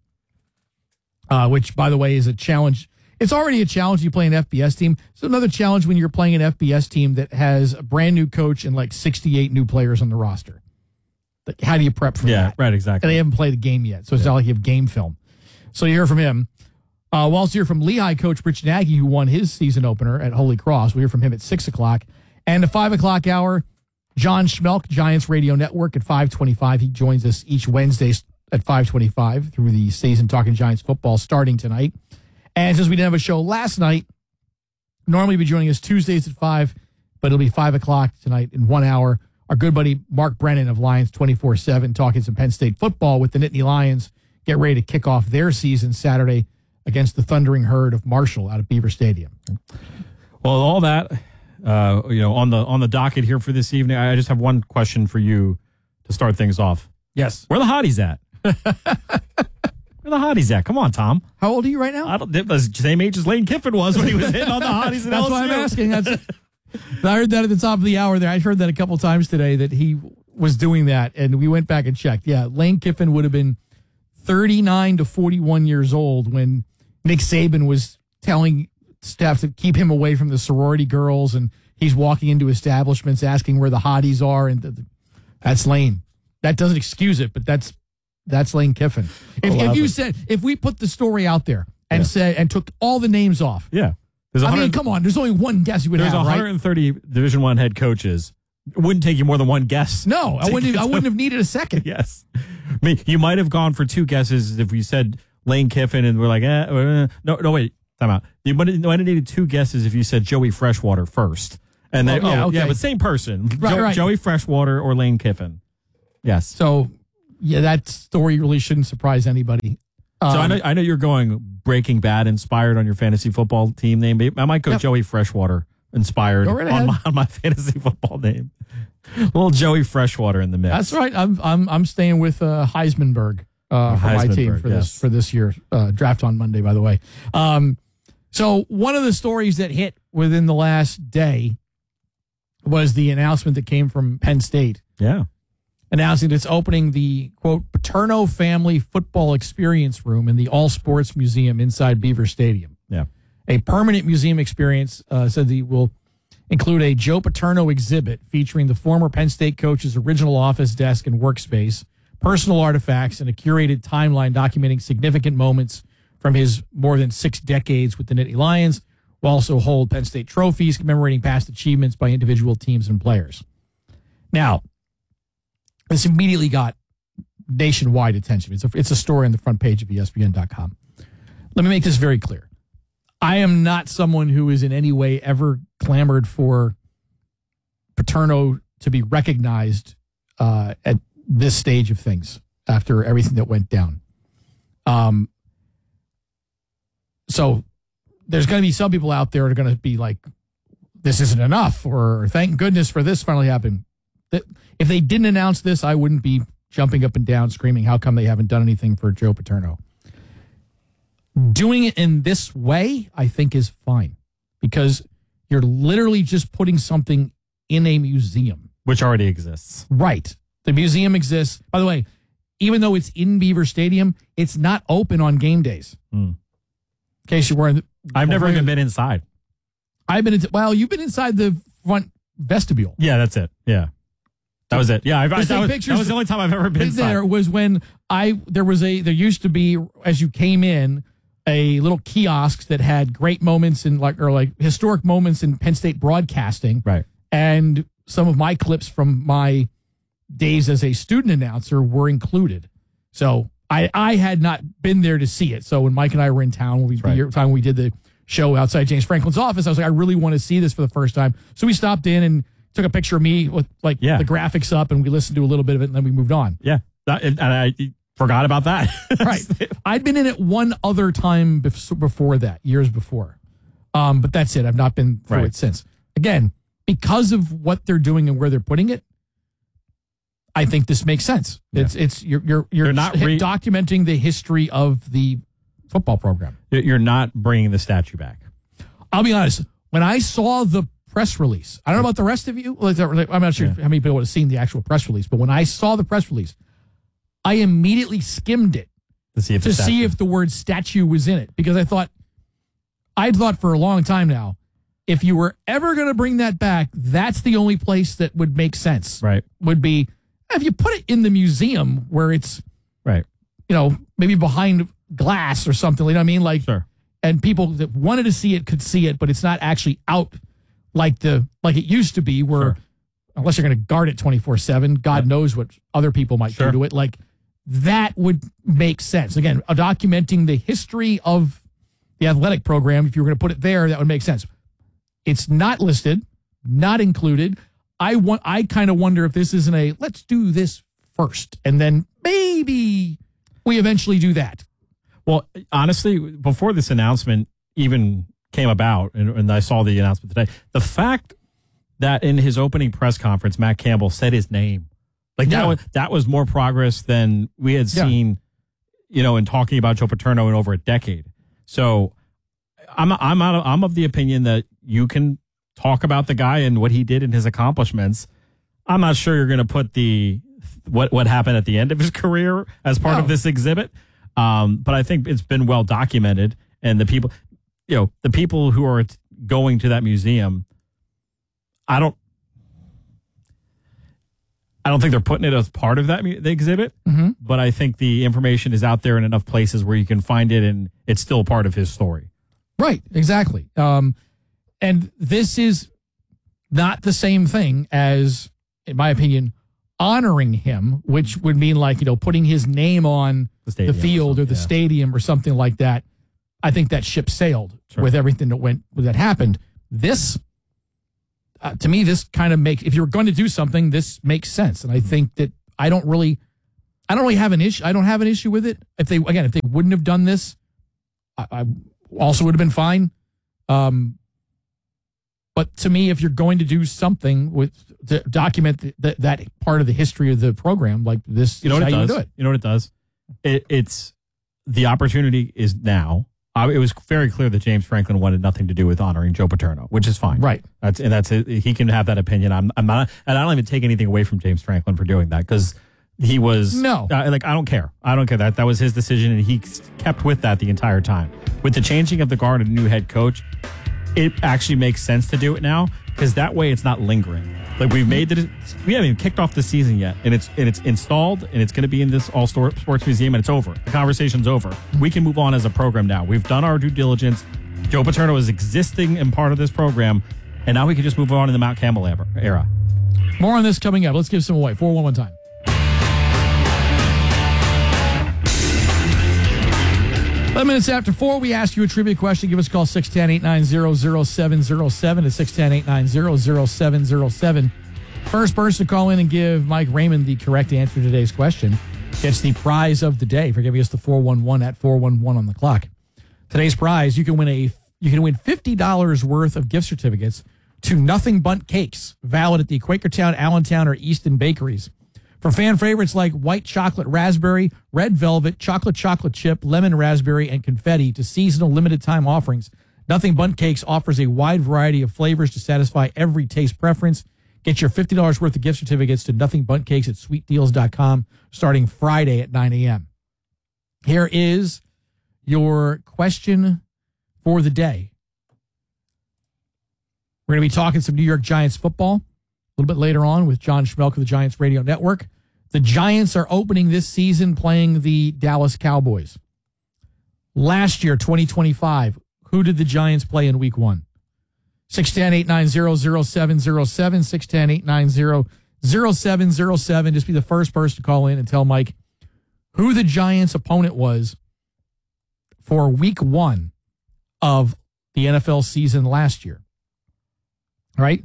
[SPEAKER 13] which, by the way, is a challenge. It's already a challenge. You play an FBS team. So another challenge when you're playing an FBS team that has a brand new coach and like 68 new players on the roster. How do you prep for that?
[SPEAKER 7] Yeah, right, exactly.
[SPEAKER 13] And they haven't played a game yet, so it's not like you have game film. So you hear from him. We'll also hear from Lehigh coach Rich Nagy, who won his season opener at Holy Cross. We'll hear from him at 6 o'clock. And the 5 o'clock hour, John Schmelk, Giants Radio Network at 5:25. He joins us each Wednesday at 5:25 through the season Talking Giants football starting tonight. And since we didn't have a show last night, normally he'd be joining us Tuesdays at 5, but it'll be 5 o'clock tonight in 1 hour. Our good buddy Mark Brennan of Lions 24/7 talking some Penn State football with the Nittany Lions. Get ready to kick off their season Saturday against the Thundering Herd of Marshall out of Beaver Stadium.
[SPEAKER 7] Well, all that on the docket here for this evening. I just have one question for you to start things off.
[SPEAKER 13] Yes.
[SPEAKER 7] Where are the hotties at? Where the hotties at? Come on, Tom.
[SPEAKER 13] How old are you right now?
[SPEAKER 7] It was the same age as Lane Kiffin was when he was hitting on the hotties.
[SPEAKER 13] That's why I'm asking. I heard that at the top of the hour there. I heard that a couple times today that he was doing that, and we went back and checked. Yeah, Lane Kiffin would have been 39 to 41 years old when Nick Saban was telling staff to keep him away from the sorority girls, and he's walking into establishments asking where the hotties are, and that's Lane. That doesn't excuse it, but that's Lane Kiffin. If we put the story out there and said and took all the names off, come on, there's only one guess you would have.
[SPEAKER 7] There's 130 Division I head coaches. It wouldn't take you more than one guess.
[SPEAKER 13] No, I wouldn't have needed a second.
[SPEAKER 7] Yes, I mean you might have gone for two guesses if you said Lane Kiffin and we're like, no, wait, time out. You might have needed two guesses if you said Joey Freshwater first, and then but same person, right. Joey Freshwater or Lane Kiffin. Yes.
[SPEAKER 13] So that story really shouldn't surprise anybody.
[SPEAKER 7] So I know you're going Breaking Bad inspired on your fantasy football team name. I might go Joey Freshwater inspired on my fantasy football name. A little Joey Freshwater in the mix.
[SPEAKER 13] That's right. I'm staying with Heismanberg for my team for this year. Draft on Monday, by the way. So one of the stories that hit within the last day was the announcement that came from Penn State.
[SPEAKER 7] Yeah.
[SPEAKER 13] Announcing it's opening the, quote, Paterno Family Football Experience Room in the All Sports Museum inside Beaver Stadium.
[SPEAKER 7] Yeah.
[SPEAKER 13] A permanent museum experience said that will include a Joe Paterno exhibit featuring the former Penn State coach's original office desk and workspace, personal artifacts, and a curated timeline documenting significant moments from his more than 6 decades with the Nittany Lions. Will also hold Penn State trophies commemorating past achievements by individual teams and players. Now, this immediately got nationwide attention. It's a story on the front page of ESPN.com. Let me make this very clear. I am not someone who is in any way ever clamored for Paterno to be recognized at this stage of things after everything that went down. So there's going to be some people out there that are going to be like, this isn't enough, or thank goodness for this finally happened. If they didn't announce this, I wouldn't be jumping up and down screaming, how come they haven't done anything for Joe Paterno? Doing it in this way, I think, is fine, because you're literally just putting something in a museum.
[SPEAKER 7] Which already exists.
[SPEAKER 13] Right. The museum exists. By the way, even though it's in Beaver Stadium, it's not open on game days. In case you weren't.
[SPEAKER 7] I've never even been inside.
[SPEAKER 13] I've been you've been inside the front vestibule.
[SPEAKER 7] Yeah, that's it. Yeah. That was it. Yeah, that was the only time I've ever been inside.
[SPEAKER 13] There was when there used to be, as you came in, a little kiosk that had great moments in like historic moments in Penn State broadcasting.
[SPEAKER 7] Right.
[SPEAKER 13] And some of my clips from my days as a student announcer were included. So I had not been there to see it. So when Mike and I were in town, we did the show outside James Franklin's office, I was like, I really want to see this for the first time. So we stopped in and took a picture of me with the graphics up, and we listened to a little bit of it, and then we moved on.
[SPEAKER 7] Yeah. And I forgot about that.
[SPEAKER 13] Right. I'd been in it one other time before that, years before. But that's it. I've not been through it since. Again, because of what they're doing and where they're putting it, I think this makes sense. Yeah. You're not documenting the history of the football program.
[SPEAKER 7] You're not bringing the statue back.
[SPEAKER 13] I'll be honest. When I saw the press release, I don't know about the rest of you. I'm not sure how many people would have seen the actual press release, but when I saw the press release, I immediately skimmed it
[SPEAKER 7] to see
[SPEAKER 13] if the word statue was in it, because I'd thought for a long time now, if you were ever going to bring that back, that's the only place that would make sense.
[SPEAKER 7] Right.
[SPEAKER 13] Would be if you put it in the museum where it's maybe behind glass or something. You know what I mean? Like,
[SPEAKER 7] sure.
[SPEAKER 13] And people that wanted to see it could see it, but it's not actually out like it used to be, where unless you're going to guard it 24/7, God knows what other people might do to it. Like, that would make sense. Again, documenting the history of the athletic program. If you were going to put it there, that would make sense. It's not listed, not included. I kind of wonder if this isn't let's do this first, and then maybe we eventually do that.
[SPEAKER 7] Well, honestly, before this announcement even came about, and I saw the announcement today, the fact that in his opening press conference, Matt Campbell said his name. Like that was more progress than we had seen, in talking about Joe Paterno in over a decade. So I'm of the opinion that you can talk about the guy and what he did and his accomplishments. I'm not sure you're going to put what happened at the end of his career as part of this exhibit. But I think it's been well documented, and the people who are going to that museum, I don't think they're putting it as part of the exhibit, but I think the information is out there in enough places where you can find it, and it's still part of his story.
[SPEAKER 2] Right, exactly. And this is not the same thing as, in my opinion, honoring him, which would mean putting his name on the field or the stadium or something like that. I think that ship sailed with everything that happened. This, to me, this kind of makes, if you're going to do something, this makes sense. And I think that I don't really have an issue. I don't have an issue with it. If they wouldn't have done this, I also would have been fine. But to me, if you're going to do something to document that part of the history of the program, like this,
[SPEAKER 7] you know what it does? Do it. You know what it does? It's the opportunity is now. It was very clear that James Franklin wanted nothing to do with honoring Joe Paterno, which is fine.
[SPEAKER 2] Right.
[SPEAKER 7] That's it. He can have that opinion. I'm not, and I don't even take anything away from James Franklin for doing that, because he was I don't care. I don't care. That was his decision, and he kept with that the entire time. With the changing of the guard and a new head coach, it actually makes sense to do it now, because that way it's not lingering. Like we haven't even kicked off the season yet, and it's installed, and it's going to be in this All Sports Museum, and it's over. The conversation's over. We can move on as a program now. We've done our due diligence. Joe Paterno is existing and part of this program, and now we can just move on in the Mount Campbell era.
[SPEAKER 2] More on this coming up. Let's give some away. 4-1-1 time. Minutes after 4, we ask you a trivia question. Give us a call, 610-890-0707 at 610-890-0707. First person to call in and give Mike Raymond the correct answer to today's question gets the prize of the day for giving us the 411 at 411 on the clock. Today's prize, you can win $50 worth of gift certificates to Nothing Bundt Cakes, valid at the Quakertown, Allentown, or Easton bakeries. For fan favorites like white chocolate raspberry, red velvet, chocolate chip, lemon raspberry, and confetti, to seasonal limited time offerings, Nothing Bundt Cakes offers a wide variety of flavors to satisfy every taste preference. Get your $50 worth of gift certificates to Nothing Bundt Cakes at sweetdeals.com starting Friday at 9 a.m. Here is your question for the day. We're going to be talking some New York Giants football a little bit later on with John Schmelk of the Giants Radio Network. The Giants are opening this season playing the Dallas Cowboys. Last year, 2025, who did the Giants play in week 1? 610-890-0707, 610-890-0707. Just be the first person to call in and tell Mike who the Giants' opponent was for week 1 of the NFL season last year. All right?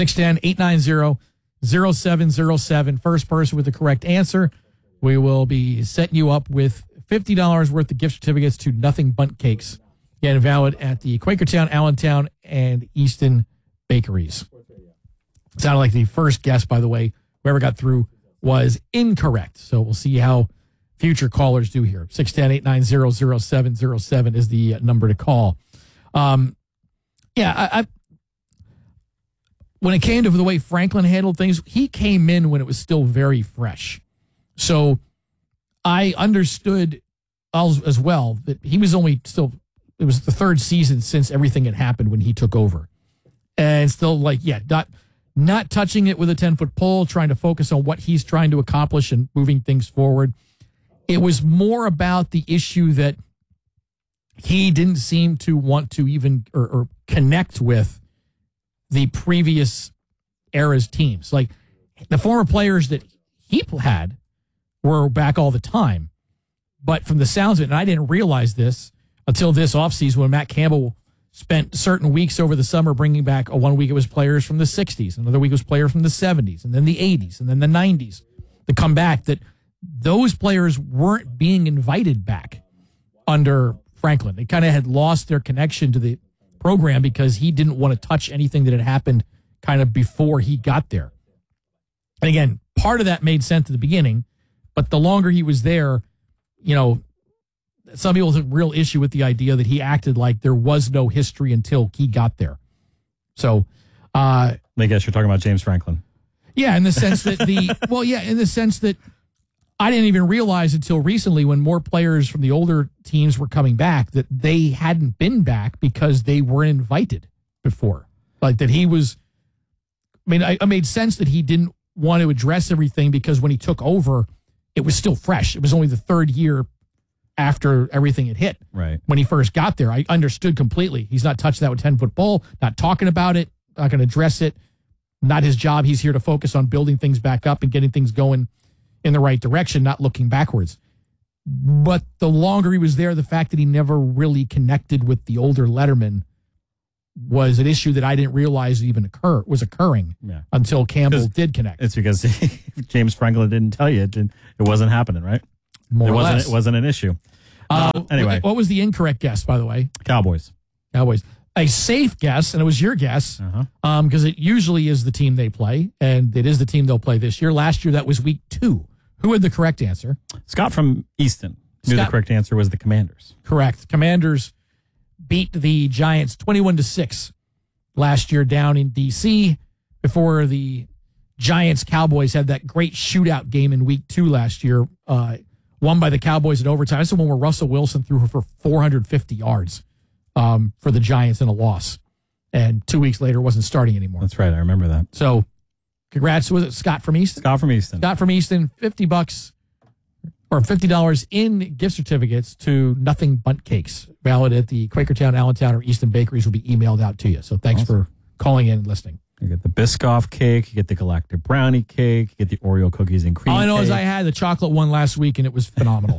[SPEAKER 2] 610-890-0707. First person with the correct answer, we will be setting you up with $50 worth of gift certificates to Nothing Bundt Cakes. Again, valid at the Quakertown, Allentown, and Easton bakeries. Sounded like the first guess, by the way. Whoever got through was incorrect. So we'll see how future callers do here. 610-890-0707 is the number to call. When it came to the way Franklin handled things, he came in when it was still very fresh. So I understood as well that he was it was the third season since everything had happened when he took over. And still not touching it with a 10-foot pole, trying to focus on what he's trying to accomplish and moving things forward. It was more about the issue that he didn't seem to want to even or connect with the previous era's teams. Like the former players that he had were back all the time. But from the sounds of it, and I didn't realize this until this offseason when Matt Campbell spent certain weeks over the summer bringing back, 1 week it was players from the 60s, another week it was players from the 70s, and then the 80s, and then the 90s to come back, that those players weren't being invited back under Franklin. They kind of had lost their connection to the program because he didn't want to touch anything that had happened kind of before he got there. And again, part of that made sense at the beginning, but the longer he was there, some people have a real issue with the idea that he acted like there was no history until he got there. So,
[SPEAKER 7] I guess you're talking about James Franklin.
[SPEAKER 2] Yeah, in the sense that in the sense that I didn't even realize until recently when more players from the older teams were coming back that they hadn't been back because they weren't invited before. Like that he was, it made sense that he didn't want to address everything because when he took over, it was still fresh. It was only the third year after everything had hit.
[SPEAKER 7] Right.
[SPEAKER 2] When he first got there, I understood completely. He's not touching that with 10-foot pole, not talking about it, not going to address it. Not his job. He's here to focus on building things back up and getting things going in the right direction, not looking backwards. But the longer he was there, the fact that he never really connected with the older Letterman was an issue that I didn't realize even was occurring until Campbell did connect.
[SPEAKER 7] It's because James Franklin didn't tell you. It wasn't happening, right?
[SPEAKER 2] More or less.
[SPEAKER 7] It wasn't an issue. Anyway.
[SPEAKER 2] What was the incorrect guess, by the way?
[SPEAKER 7] Cowboys.
[SPEAKER 2] A safe guess, and it was your guess, because it usually is the team they play, and it is the team they'll play this year. Last year, that was week 2. Who had the correct answer?
[SPEAKER 7] Scott from Easton knew the correct answer was the Commanders.
[SPEAKER 2] Correct. Commanders beat the Giants 21-6 last year down in D.C. before the Giants-Cowboys had that great shootout game in week 2 last year, won by the Cowboys in overtime. That's the one where Russell Wilson threw for 450 yards for the Giants in a loss. And 2 weeks later, wasn't starting anymore.
[SPEAKER 7] That's right. I remember that.
[SPEAKER 2] So, congrats. Was it Scott from Easton?
[SPEAKER 7] Scott from Easton.
[SPEAKER 2] $50 or $50 in gift certificates to Nothing Bundt Cakes, valid at the Quakertown, Allentown, or Easton bakeries, will be emailed out to you. So thanks for calling in and listening.
[SPEAKER 7] You get the Biscoff cake, you get the Galactic Brownie cake, you get the Oreo cookies and cream
[SPEAKER 2] All I know
[SPEAKER 7] cake.
[SPEAKER 2] is I had the chocolate one last week, and it was phenomenal.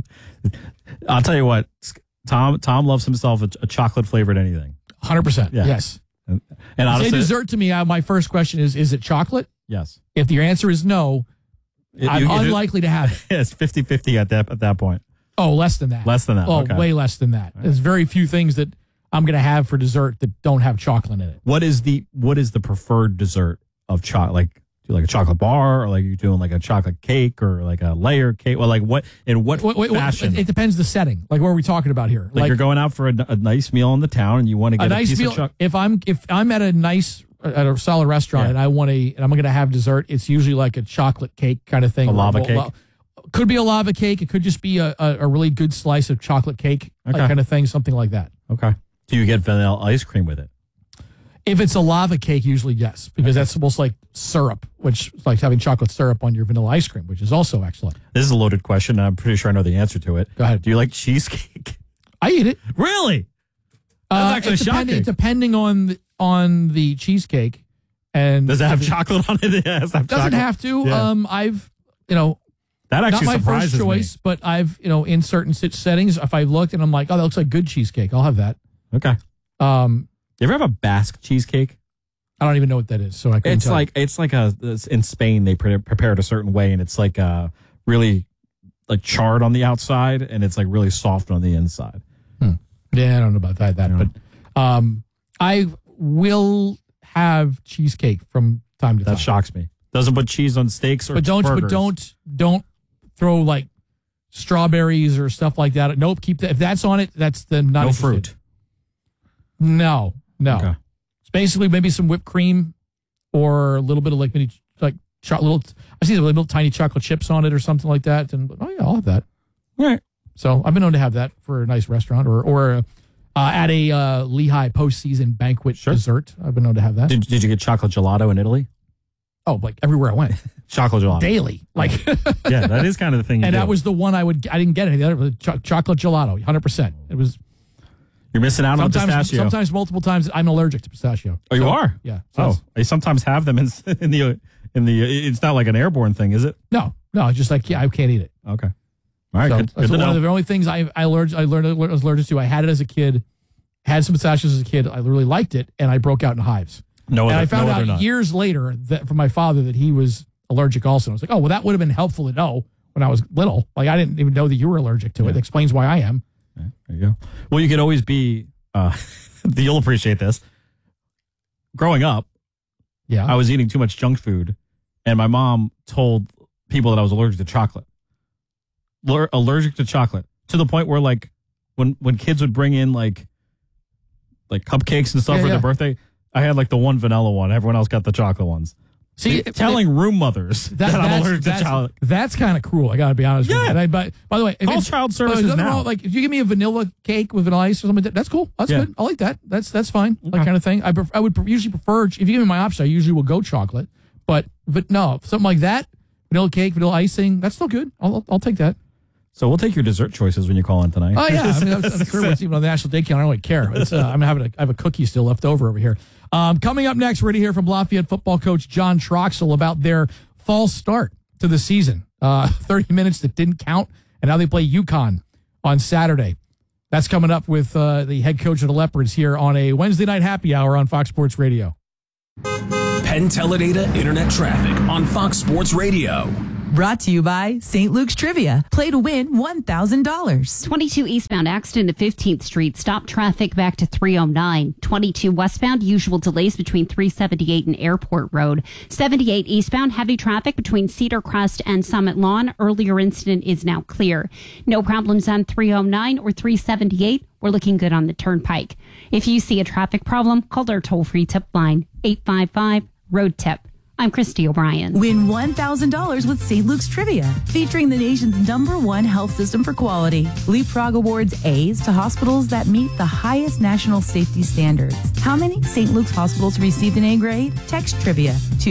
[SPEAKER 7] I'll tell you what, Tom loves himself a chocolate-flavored anything.
[SPEAKER 2] 100%, yes.
[SPEAKER 7] And honestly,
[SPEAKER 2] say dessert to me, my first question is it chocolate?
[SPEAKER 7] Yes.
[SPEAKER 2] If your answer is no, I'm unlikely to have it.
[SPEAKER 7] It's 50-50 at that point.
[SPEAKER 2] Oh, less than that.
[SPEAKER 7] Less than that.
[SPEAKER 2] Oh,
[SPEAKER 7] okay.
[SPEAKER 2] Way less than that. There's very few things that I'm going to have for dessert that don't have chocolate in it.
[SPEAKER 7] What is the preferred dessert of chocolate? Like, do you like a chocolate bar, or like you're doing like a chocolate cake, or like a layer cake? Well, like what fashion?
[SPEAKER 2] It depends the setting. Like, what are we talking about here?
[SPEAKER 7] Like you're going out for a nice meal in the town, and you want to get a
[SPEAKER 2] nice
[SPEAKER 7] piece
[SPEAKER 2] meal.
[SPEAKER 7] of chocolate.
[SPEAKER 2] If I'm at a solid restaurant and I'm going to have dessert, it's usually like a chocolate cake kind of thing.
[SPEAKER 7] A lava cake.
[SPEAKER 2] Could be a lava cake. It could just be a really good slice of chocolate cake, kind of thing, something like that.
[SPEAKER 7] Okay. Do you get vanilla ice cream with it?
[SPEAKER 2] If it's a lava cake, usually yes, because that's almost like syrup, which is like having chocolate syrup on your vanilla ice cream, which is also excellent.
[SPEAKER 7] This is a loaded question, and I'm pretty sure I know the answer to it.
[SPEAKER 2] Go ahead.
[SPEAKER 7] Do you like cheesecake?
[SPEAKER 2] I eat it.
[SPEAKER 7] Really? That's actually shocking.
[SPEAKER 2] Depending on the cheesecake, and
[SPEAKER 7] does it have chocolate on it? Yes,
[SPEAKER 2] doesn't have to.
[SPEAKER 7] Yeah.
[SPEAKER 2] I've
[SPEAKER 7] that actually
[SPEAKER 2] not my
[SPEAKER 7] surprises
[SPEAKER 2] first choice,
[SPEAKER 7] me.
[SPEAKER 2] but I've in certain settings, if I've looked and I'm like, oh, that looks like good cheesecake, I'll have that.
[SPEAKER 7] Okay. You ever have a Basque cheesecake?
[SPEAKER 2] I don't even know what that is, so I couldn't tell you.
[SPEAKER 7] It's in Spain they prepare it a certain way, and it's like really like charred on the outside, and it's like really soft on the inside.
[SPEAKER 2] Yeah, I don't know about that, but I will have cheesecake from time to time.
[SPEAKER 7] That shocks me. Doesn't put cheese on steaks or burgers.
[SPEAKER 2] But don't throw like strawberries or stuff like that. Nope, keep that. If that's on it, that's the not
[SPEAKER 7] no
[SPEAKER 2] interested.
[SPEAKER 7] fruit.
[SPEAKER 2] No.
[SPEAKER 7] Okay.
[SPEAKER 2] It's basically maybe some whipped cream or a little bit of like mini I see the little tiny chocolate chips on it or something like that. And I'll have that.
[SPEAKER 7] All right.
[SPEAKER 2] So I've been known to have that for a nice restaurant or at a Lehigh postseason banquet dessert. I've been known to have that.
[SPEAKER 7] Did you get chocolate gelato in Italy?
[SPEAKER 2] Oh, like everywhere I went.
[SPEAKER 7] Chocolate gelato.
[SPEAKER 2] Daily. Like
[SPEAKER 7] yeah, that is kind of the thing.
[SPEAKER 2] And that was the one I didn't get any. The other chocolate gelato, 100%. It was.
[SPEAKER 7] You're missing out on pistachio.
[SPEAKER 2] Sometimes multiple times I'm allergic to pistachio.
[SPEAKER 7] Oh, you are?
[SPEAKER 2] Yeah.
[SPEAKER 7] So they sometimes have them in the it's not like an airborne thing, is it?
[SPEAKER 2] No, just like I can't eat it.
[SPEAKER 7] Okay. All right.
[SPEAKER 2] So
[SPEAKER 7] good
[SPEAKER 2] that's
[SPEAKER 7] to
[SPEAKER 2] one
[SPEAKER 7] know.
[SPEAKER 2] of the only things I was allergic to. I had it as a kid, had some pistachios as a kid. I really liked it, and I broke out in hives. I found out years later that from my father that he was allergic also. I was like, oh, well, that would have been helpful to know when I was little. Like, I didn't even know that you were allergic to it. It explains why I am.
[SPEAKER 7] Okay, there you go. Well, you could always be, you'll appreciate this. Growing up,
[SPEAKER 2] Yeah.
[SPEAKER 7] I was eating too much junk food, and my mom told people that I was allergic to chocolate. Allergic to chocolate, to the point where, like, when kids would bring in like cupcakes and stuff for their birthday, I had like the one vanilla one. Everyone else got the chocolate ones.
[SPEAKER 2] See,
[SPEAKER 7] telling room mothers that I'm allergic to chocolate.
[SPEAKER 2] That's kind of cruel. I got to be honest with you. By the way,
[SPEAKER 7] call child services now.
[SPEAKER 2] Like, if you give me a vanilla cake with vanilla ice or something, that's cool. That's good. I like that. That's fine. That kind of thing. I would usually prefer, if you give me my option, I usually will go chocolate. But no, something like that, vanilla cake, vanilla icing, that's still good. I'll take that.
[SPEAKER 7] So we'll take your dessert choices when you call in tonight.
[SPEAKER 2] Oh yeah, I mean, I'm sure what's even on the National Day Count. I don't really care. I have a cookie still left over here. Coming up next, we're going to hear from Lafayette football coach John Troxell about their false start to the season. 30 minutes that didn't count, and how they play UConn on Saturday. That's coming up with the head coach of the Leopards here on a Wednesday night happy hour on Fox Sports Radio.
[SPEAKER 5] Penn Teledata Internet Traffic on Fox Sports Radio.
[SPEAKER 3] Brought to you by St. Luke's Trivia. Play to win $1,000.
[SPEAKER 10] 22 eastbound accident at 15th Street. Stop traffic back to 309. 22 westbound, usual delays between 378 and Airport Road. 78 eastbound, heavy traffic between Cedar Crest and Summit Lawn. Earlier incident is now clear. No problems on 309 or 378. We're looking good on the Turnpike. If you see a traffic problem, call our toll-free tip line, 855-ROAD-TIP. I'm Christy O'Brien.
[SPEAKER 3] Win $1,000 with St. Luke's Trivia, featuring the nation's #1 health system for quality. Leapfrog awards A's to hospitals that meet the highest national safety standards. How many St. Luke's hospitals received an A grade? Text Trivia to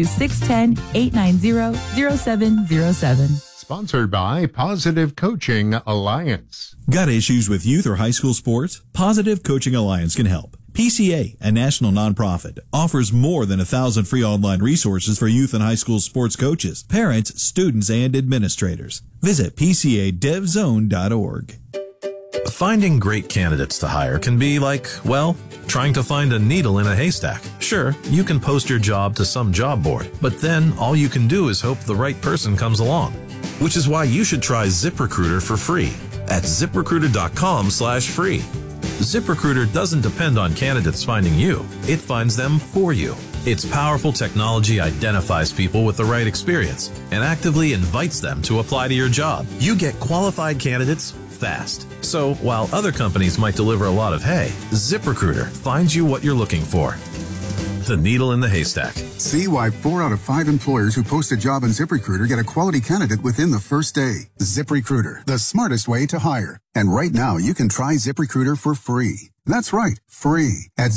[SPEAKER 3] 610-890-0707.
[SPEAKER 8] Sponsored by Positive Coaching Alliance.
[SPEAKER 9] Got issues with youth or high school sports? Positive Coaching Alliance can help. PCA, a national nonprofit, offers more than 1,000 free online resources for youth and high school sports coaches, parents, students, and administrators. Visit PCADevZone.org.
[SPEAKER 11] Finding great candidates to hire can be like, well, trying to find a needle in a haystack. Sure, you can post your job to some job board, but then all you can do is hope the right person comes along. Which is why you should try ZipRecruiter for free at ZipRecruiter.com/free. ZipRecruiter doesn't depend on candidates finding you. It finds them for you. Its powerful technology identifies people with the right experience and actively invites them to apply to your job. You get qualified candidates fast. So while other companies might deliver a lot of hay, ZipRecruiter finds you what you're looking for. The needle in the haystack.
[SPEAKER 12] See why 4 out of 5 employers who post a job on ZipRecruiter get a quality candidate within the first day. ZipRecruiter, the smartest way to hire. And right now, you can try ZipRecruiter for free. That's right, free at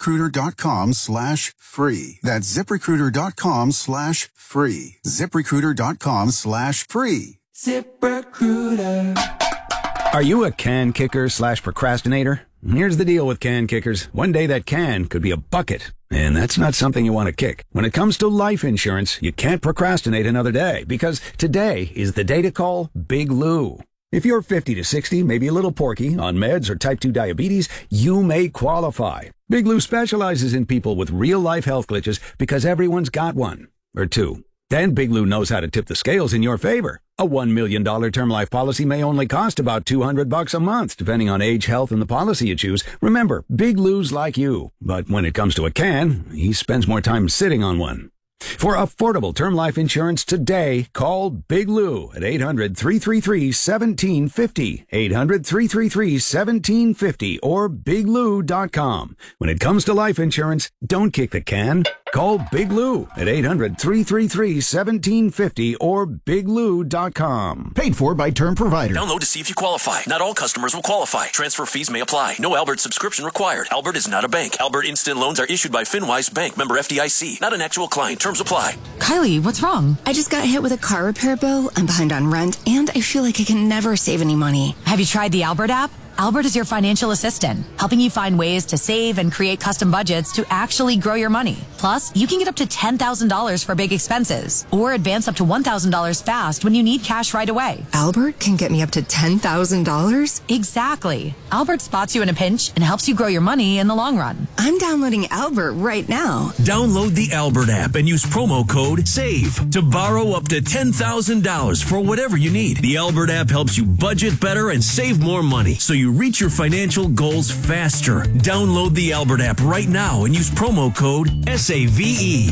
[SPEAKER 12] ZipRecruiter.com/free. That's ZipRecruiter.com/free. ZipRecruiter.com/free.
[SPEAKER 14] ZipRecruiter. Are you a can kicker / procrastinator? Here's the deal with can kickers. One day that can could be a bucket, and that's not something you want to kick. When it comes to life insurance, you can't procrastinate another day, because today is the day to call Big Lou. If you're 50 to 60, maybe a little porky, on meds or type 2 diabetes, you may qualify. Big Lou specializes in people with real-life health glitches because everyone's got one or two. Then Big Lou knows how to tip the scales in your favor. A $1 million term life policy may only cost about $200 a month, depending on age, health, and the policy you choose. Remember, Big Lou's like you, but when it comes to a can, he spends more time sitting on one. For affordable term life insurance today, call Big Lou at 800-333-1750, 800-333-1750, or BigLou.com. When it comes to life insurance, don't kick the can. Call Big Lou at 800-333-1750 or BigLou.com.
[SPEAKER 23] Paid for by Term Provider.
[SPEAKER 15] Download to see if you qualify. Not all customers will qualify. Transfer fees may apply. No Albert subscription required. Albert is not a bank. Albert Instant Loans are issued by FinWise Bank, member FDIC. Not an actual client. Terms apply.
[SPEAKER 28] Kylie, what's wrong? I just got hit with a car repair bill. I'm behind on rent, and I feel like I can never save any money.
[SPEAKER 29] Have you tried the Albert app? Albert is your financial assistant, helping you find ways to save and create custom budgets to actually grow your money. Plus, you can get up to $10,000 for big expenses or advance up to $1,000 fast when you need cash right away.
[SPEAKER 28] Albert can get me up to $10,000?
[SPEAKER 29] Exactly. Albert spots you in a pinch and helps you grow your money in the long run.
[SPEAKER 28] I'm downloading Albert right now.
[SPEAKER 5] Download the Albert app and use promo code SAVE to borrow up to $10,000 for whatever you need. The Albert app helps you budget better and save more money, so you reach your financial goals faster. Download the Albert app right now and use promo code SAVE.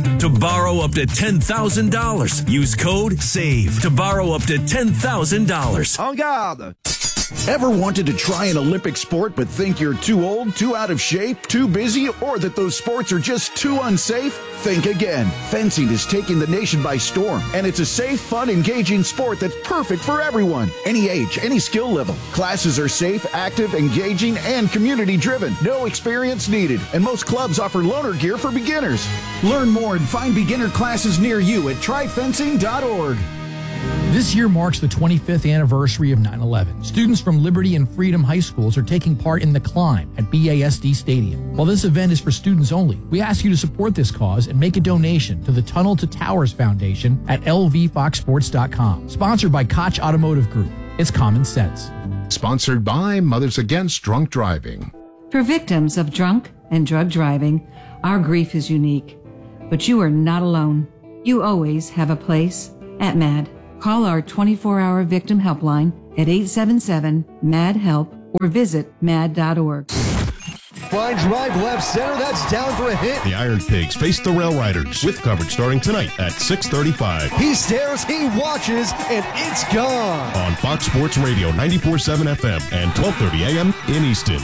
[SPEAKER 5] to borrow up to $10,000. Use code SAVE to borrow up to $10,000.
[SPEAKER 27] En garde!
[SPEAKER 23] Ever wanted to try an Olympic sport but think you're too old, too out of shape, too busy, or that those sports are just too unsafe? Think again. Fencing is taking the nation by storm, and it's a safe, fun, engaging sport that's perfect for everyone. Any age, any skill level. Classes are safe, active, engaging, and community-driven. No experience needed, and most clubs offer loaner gear for beginners. Learn more and find beginner classes near you at tryfencing.org.
[SPEAKER 13] This year marks the 25th anniversary of 9/11. Students from Liberty and Freedom High Schools are taking part in The Climb at BASD Stadium. While this event is for students only, we ask you to support this cause and make a donation to the Tunnel to Towers Foundation at lvfoxsports.com. Sponsored by Koch Automotive Group. It's common sense.
[SPEAKER 8] Sponsored by Mothers Against Drunk Driving.
[SPEAKER 1] For victims of drunk and drug driving, our grief is unique. But you are not alone. You always have a place at MAD. Call our 24-hour victim helpline at 877-MAD-HELP or visit mad.org.
[SPEAKER 27] Fine drive left center, that's down for a hit.
[SPEAKER 18] The Iron Pigs face the Rail Riders with coverage starting tonight at 6:35.
[SPEAKER 27] He stares, he watches, and it's gone.
[SPEAKER 18] On Fox Sports Radio 94.7 FM and 12:30 a.m. in Easton.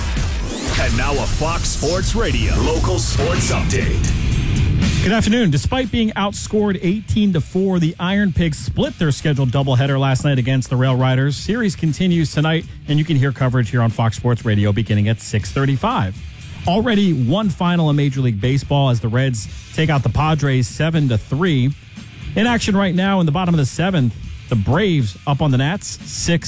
[SPEAKER 5] And now a Fox Sports Radio local sports update.
[SPEAKER 7] Good afternoon. Despite being outscored 18-4, the Iron Pigs split their scheduled doubleheader last night against the Rail Riders. Series continues tonight, and you can hear coverage here on Fox Sports Radio beginning at 6:35. Already one final in Major League Baseball as the Reds take out the Padres 7-3. In action right now in the bottom of the seventh, the Braves up on the Nats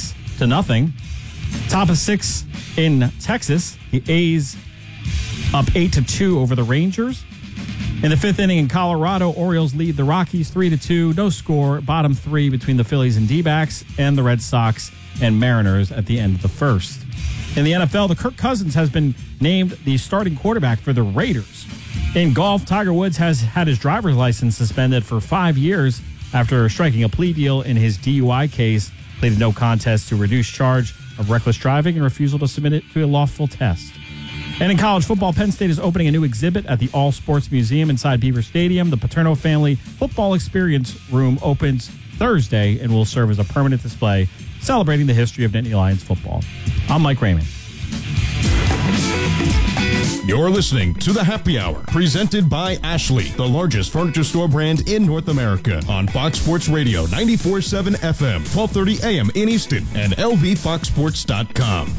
[SPEAKER 7] 6-0. Top of six in Texas, the A's up 8-2 over the Rangers. In the fifth inning in Colorado, Orioles lead the Rockies 3-2. No score. Bottom three between the Phillies and D-backs and the Red Sox and Mariners at the end of the first. In the NFL, the Kirk Cousins has been named the starting quarterback for the Raiders. In golf, Tiger Woods has had his driver's license suspended for 5 years after striking a plea deal in his DUI case, pleaded no contest to a reduced charge of reckless driving and refusal to submit it to a lawful test. And in college football, Penn State is opening a new exhibit at the All Sports Museum inside Beaver Stadium. The Paterno Family Football Experience Room opens Thursday and will serve as a permanent display celebrating the history of Nittany Lions football. I'm Mike Raymond.
[SPEAKER 18] You're listening to The Happy Hour, presented by Ashley, the largest furniture store brand in North America, on Fox Sports Radio 94.7 FM, 12:30 a.m. in Easton, and lvfoxsports.com.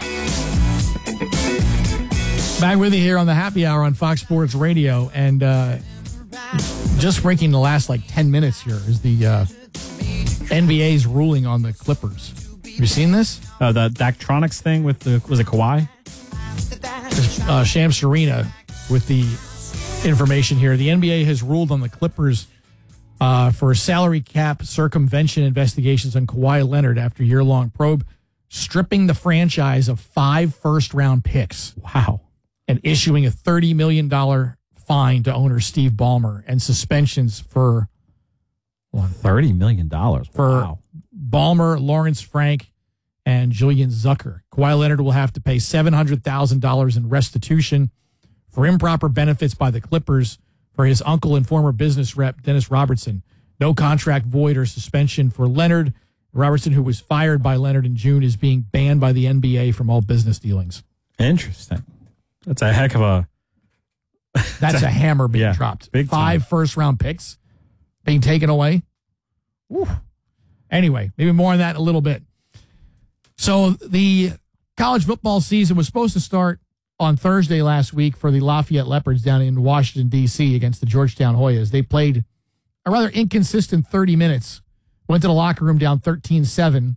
[SPEAKER 2] Back with you here on the Happy Hour on Fox Sports Radio, and just breaking the last 10 minutes here is the NBA's ruling on the Clippers. Have you seen this?
[SPEAKER 7] The Daktronics thing with was it Kawhi?
[SPEAKER 2] Shams Charania with the information here. The NBA has ruled on the Clippers for salary cap circumvention investigations on Kawhi Leonard after year-long probe, stripping the franchise of 5 first-round picks.
[SPEAKER 7] Wow.
[SPEAKER 2] And issuing a $30 million fine to owner Steve Ballmer and suspensions for
[SPEAKER 7] $30 million.
[SPEAKER 2] For Ballmer, Lawrence Frank, and Julian Zucker. Kawhi Leonard will have to pay $700,000 in restitution for improper benefits by the Clippers for his uncle and former business rep, Dennis Robertson. No contract void or suspension for Leonard. Robertson, who was fired by Leonard in June, is being banned by the NBA from all business dealings.
[SPEAKER 7] Interesting. That's a heck of a...
[SPEAKER 2] That's a hammer being dropped. 5 first-round picks being taken away. Woo. Anyway, maybe more on that in a little bit. So the college football season was supposed to start on Thursday last week for the Lafayette Leopards down in Washington, D.C. against the Georgetown Hoyas. They played a rather inconsistent 30 minutes, went to the locker room down 13-7.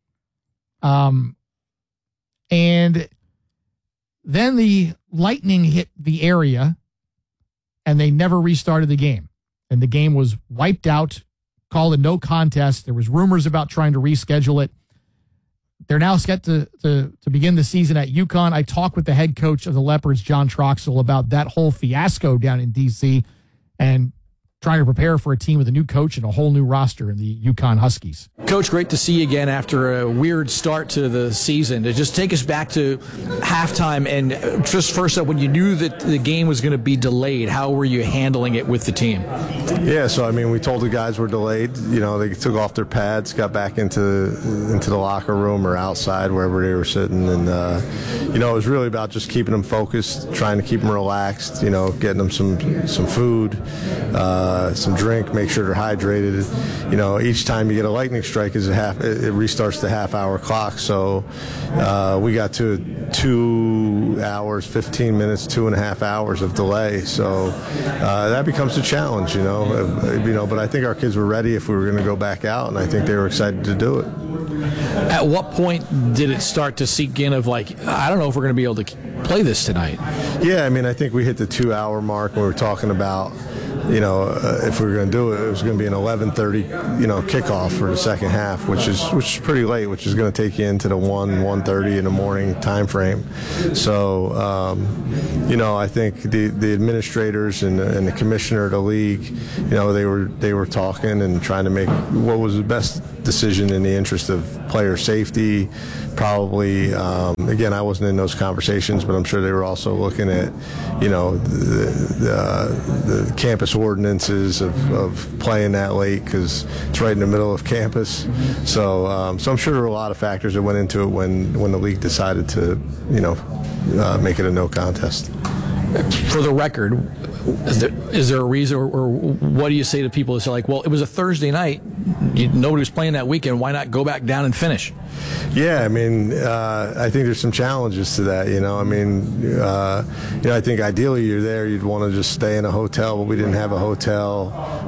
[SPEAKER 2] And then the lightning hit the area, and they never restarted the game. And the game was wiped out, called a no contest. There was rumors about trying to reschedule it. They're now set to begin the season at UConn. I talked with the head coach of the Leopards, John Troxell, about that whole fiasco down in D.C. and trying to prepare for a team with a new coach and a whole new roster in the Yukon Huskies.
[SPEAKER 4] Coach, great to see you again after a weird start to the season. To just take us back to halftime, and just first up, when you knew that the game was going to be delayed, how were you handling it with the team?
[SPEAKER 16] Yeah, so I mean, we told the guys we're delayed. You know, they took off their pads, got back into the locker room or outside, wherever they were sitting, and you know, it was really about just keeping them focused, trying to keep them relaxed. You know, getting them some food, some drink, make sure they're hydrated. You know, each time you get a lightning strike, it restarts the half-hour clock. So we got to 2 hours, 15 minutes, 2.5 hours of delay. So that becomes a challenge, you know. But I think our kids were ready if we were going to go back out, and I think they were excited to do it.
[SPEAKER 4] At what point did it start to sink in of like, I don't know if we're going to be able to play this tonight? Yeah,
[SPEAKER 16] I mean, I think we hit the 2-hour mark when we were talking about, you know, if we were going to do it, it was going to be an 11:30, you know, kickoff for the second half, which is pretty late, which is going to take you into the 1:30 in the morning time frame. So, you know, I think the administrators and the commissioner of the league, you know, they were talking and trying to make what was the best decision in the interest of player safety. Probably, again, I wasn't in those conversations, but I'm sure they were also looking at, you know, the campus ordinances of playing that late because it's right in the middle of campus. So I'm sure there were a lot of factors that went into it when the league decided to, you know, make it a no contest.
[SPEAKER 4] For the record, is there a reason, or what do you say to people who say, like, well, it was a Thursday night, nobody was playing that weekend, why not go back down and finish?
[SPEAKER 16] Yeah, I mean, I think there's some challenges to that, you know. I mean, you know, I think ideally you're there, you'd want to just stay in a hotel, but we didn't have a hotel.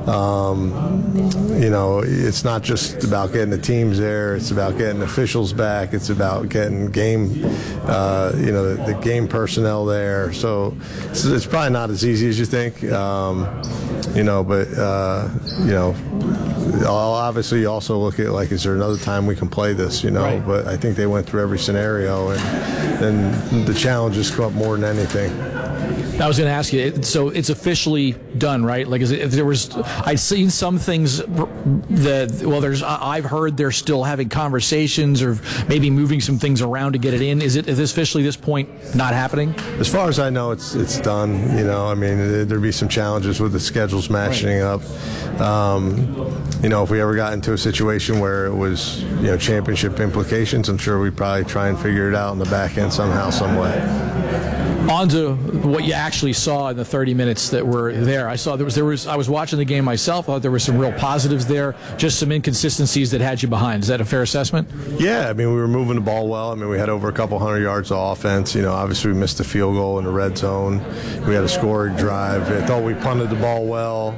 [SPEAKER 16] You know, it's not just about getting the teams there, it's about getting officials back, it's about getting game, you know, the game personnel there. So it's probably not as easy as you think, you know, but, you know, obviously you also look at, like, is there another time we can play this, you know? Right. But I think they went through every scenario, and the challenges come up more than anything.
[SPEAKER 4] I was going to ask you, so it's officially done, right? Like, I'd seen some things that, well, I've heard they're still having conversations or maybe moving some things around to get it in. Is this officially, this point, not happening?
[SPEAKER 16] As far as I know, it's done. You know, I mean, there'd be some challenges with the schedules matching up. You know, if we ever got into a situation where it was, you know, championship implications, I'm sure we'd probably try and figure it out in the back end somehow, some way.
[SPEAKER 4] On to what you actually saw in the 30 minutes that were there. I saw there was I was watching the game myself. I thought there were some real positives there, just some inconsistencies that had you behind. Is that a fair assessment?
[SPEAKER 16] Yeah, I mean, we were moving the ball well. I mean, we had over a couple hundred yards of offense. You know, obviously we missed the field goal in the red zone. We had a scoring drive. I thought we punted the ball well.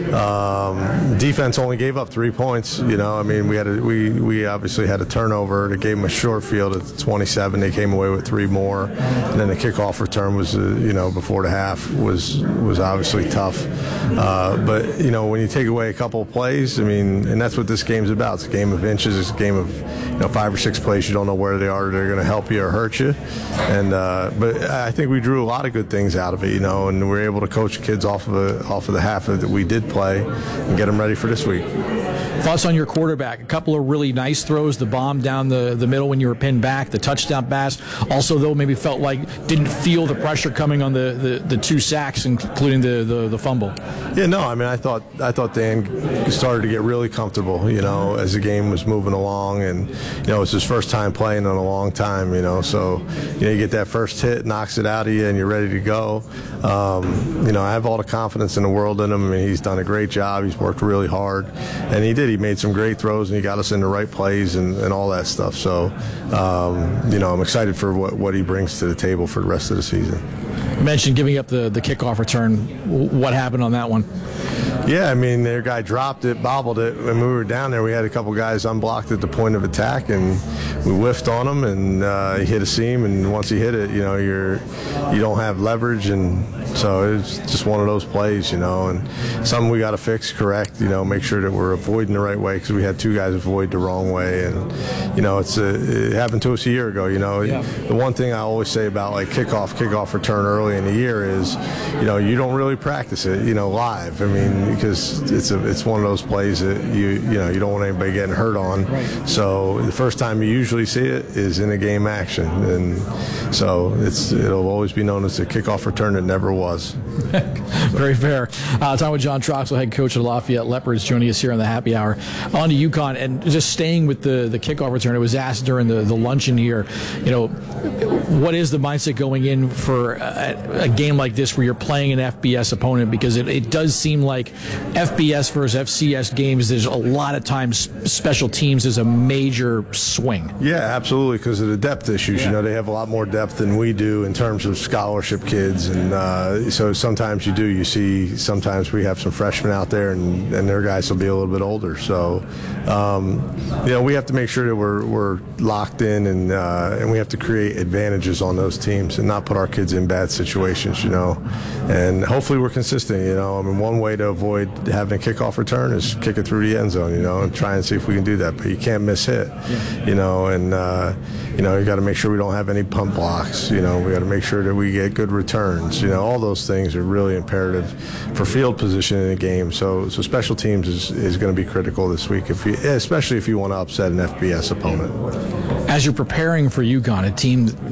[SPEAKER 16] Defense only gave up 3 points. You know, I mean, we obviously had a turnover that gave them a short field at 27. They came away with 3 more, and then the kickoff return was, you know, before the half was obviously tough. But, you know, when you take away a couple of plays, I mean, and that's what this game's about. It's a game of inches. It's a game of, you know, 5 or 6 plays. You don't know where they are. They're going to help you or hurt you. And but I think we drew a lot of good things out of it, you know, and we were able to coach kids off of the half that we did play and get them ready for this week.
[SPEAKER 4] Thoughts on your quarterback? A couple of really nice throws, the bomb down the middle when you were pinned back, the touchdown pass. Also, though, maybe felt like didn't feel the pressure coming on the 2 sacks, including the fumble.
[SPEAKER 16] Yeah, no, I mean, I thought Dan started to get really comfortable, you know, as the game was moving along, and, you know, it's his first time playing in a long time, you know, so, you know, you get that first hit, knocks it out of you, and you're ready to go. You know, I have all the confidence in the world in him. I mean, he's done a great job. He's worked really hard, and he did. He made some great throws, and he got us in the right plays and all that stuff. So, you know, I'm excited for what he brings to the table for the rest of the season.
[SPEAKER 4] You mentioned giving up the kickoff return. What happened on that one?
[SPEAKER 16] Yeah, I mean, their guy dropped it, bobbled it. When we were down there, we had a couple guys unblocked at the point of attack, and we whiffed on him, and he hit a seam. And once he hit it, you know, you don't have leverage, and so it's just one of those plays, you know. And something we got to fix, correct, you know, make sure that we're avoiding the right way, because we had 2 guys avoid the wrong way, and you know, it happened to us a year ago. You know, yeah. The one thing I always say about like kickoff return early in the year is, you know, you don't really practice it, you know, live. I mean, because it's one of those plays that you don't want anybody getting hurt on.
[SPEAKER 2] Right.
[SPEAKER 16] So the first time you usually see it is in a game action, and so it'll always be known as the kickoff return that never was.
[SPEAKER 4] Very fair. Talking with John Troxel, head coach of the Lafayette Leopards, joining us here on the Happy Hour. On to UConn, and just staying with the kickoff return. It was asked during the luncheon here, what is the mindset going in for a game like this where you're playing an FBS opponent? Because it does seem like FBS versus FCS games, there's a lot of times special teams is a major swing.
[SPEAKER 16] Yeah, absolutely, because of the depth issues.
[SPEAKER 4] Yeah.
[SPEAKER 16] They have a lot more depth than we do in terms of scholarship kids, and so sometimes you see sometimes we have some freshmen out there, and their guys will be a little bit older. So we have to make sure that we're locked in, and we have to create advantages on those teams and not put our kids in bad situations, and hopefully we're consistent. One way to avoid having a kickoff return is kick it through the end zone, and try and see if we can do that, but you can't miss hit. Yeah. You got to make sure we don't have any pump blocks. We got to make sure that we get good returns. All those things are really imperative for field position in a game. So special teams is going to be critical this week, especially if you want to upset an FBS opponent.
[SPEAKER 4] As you're preparing for UConn, a team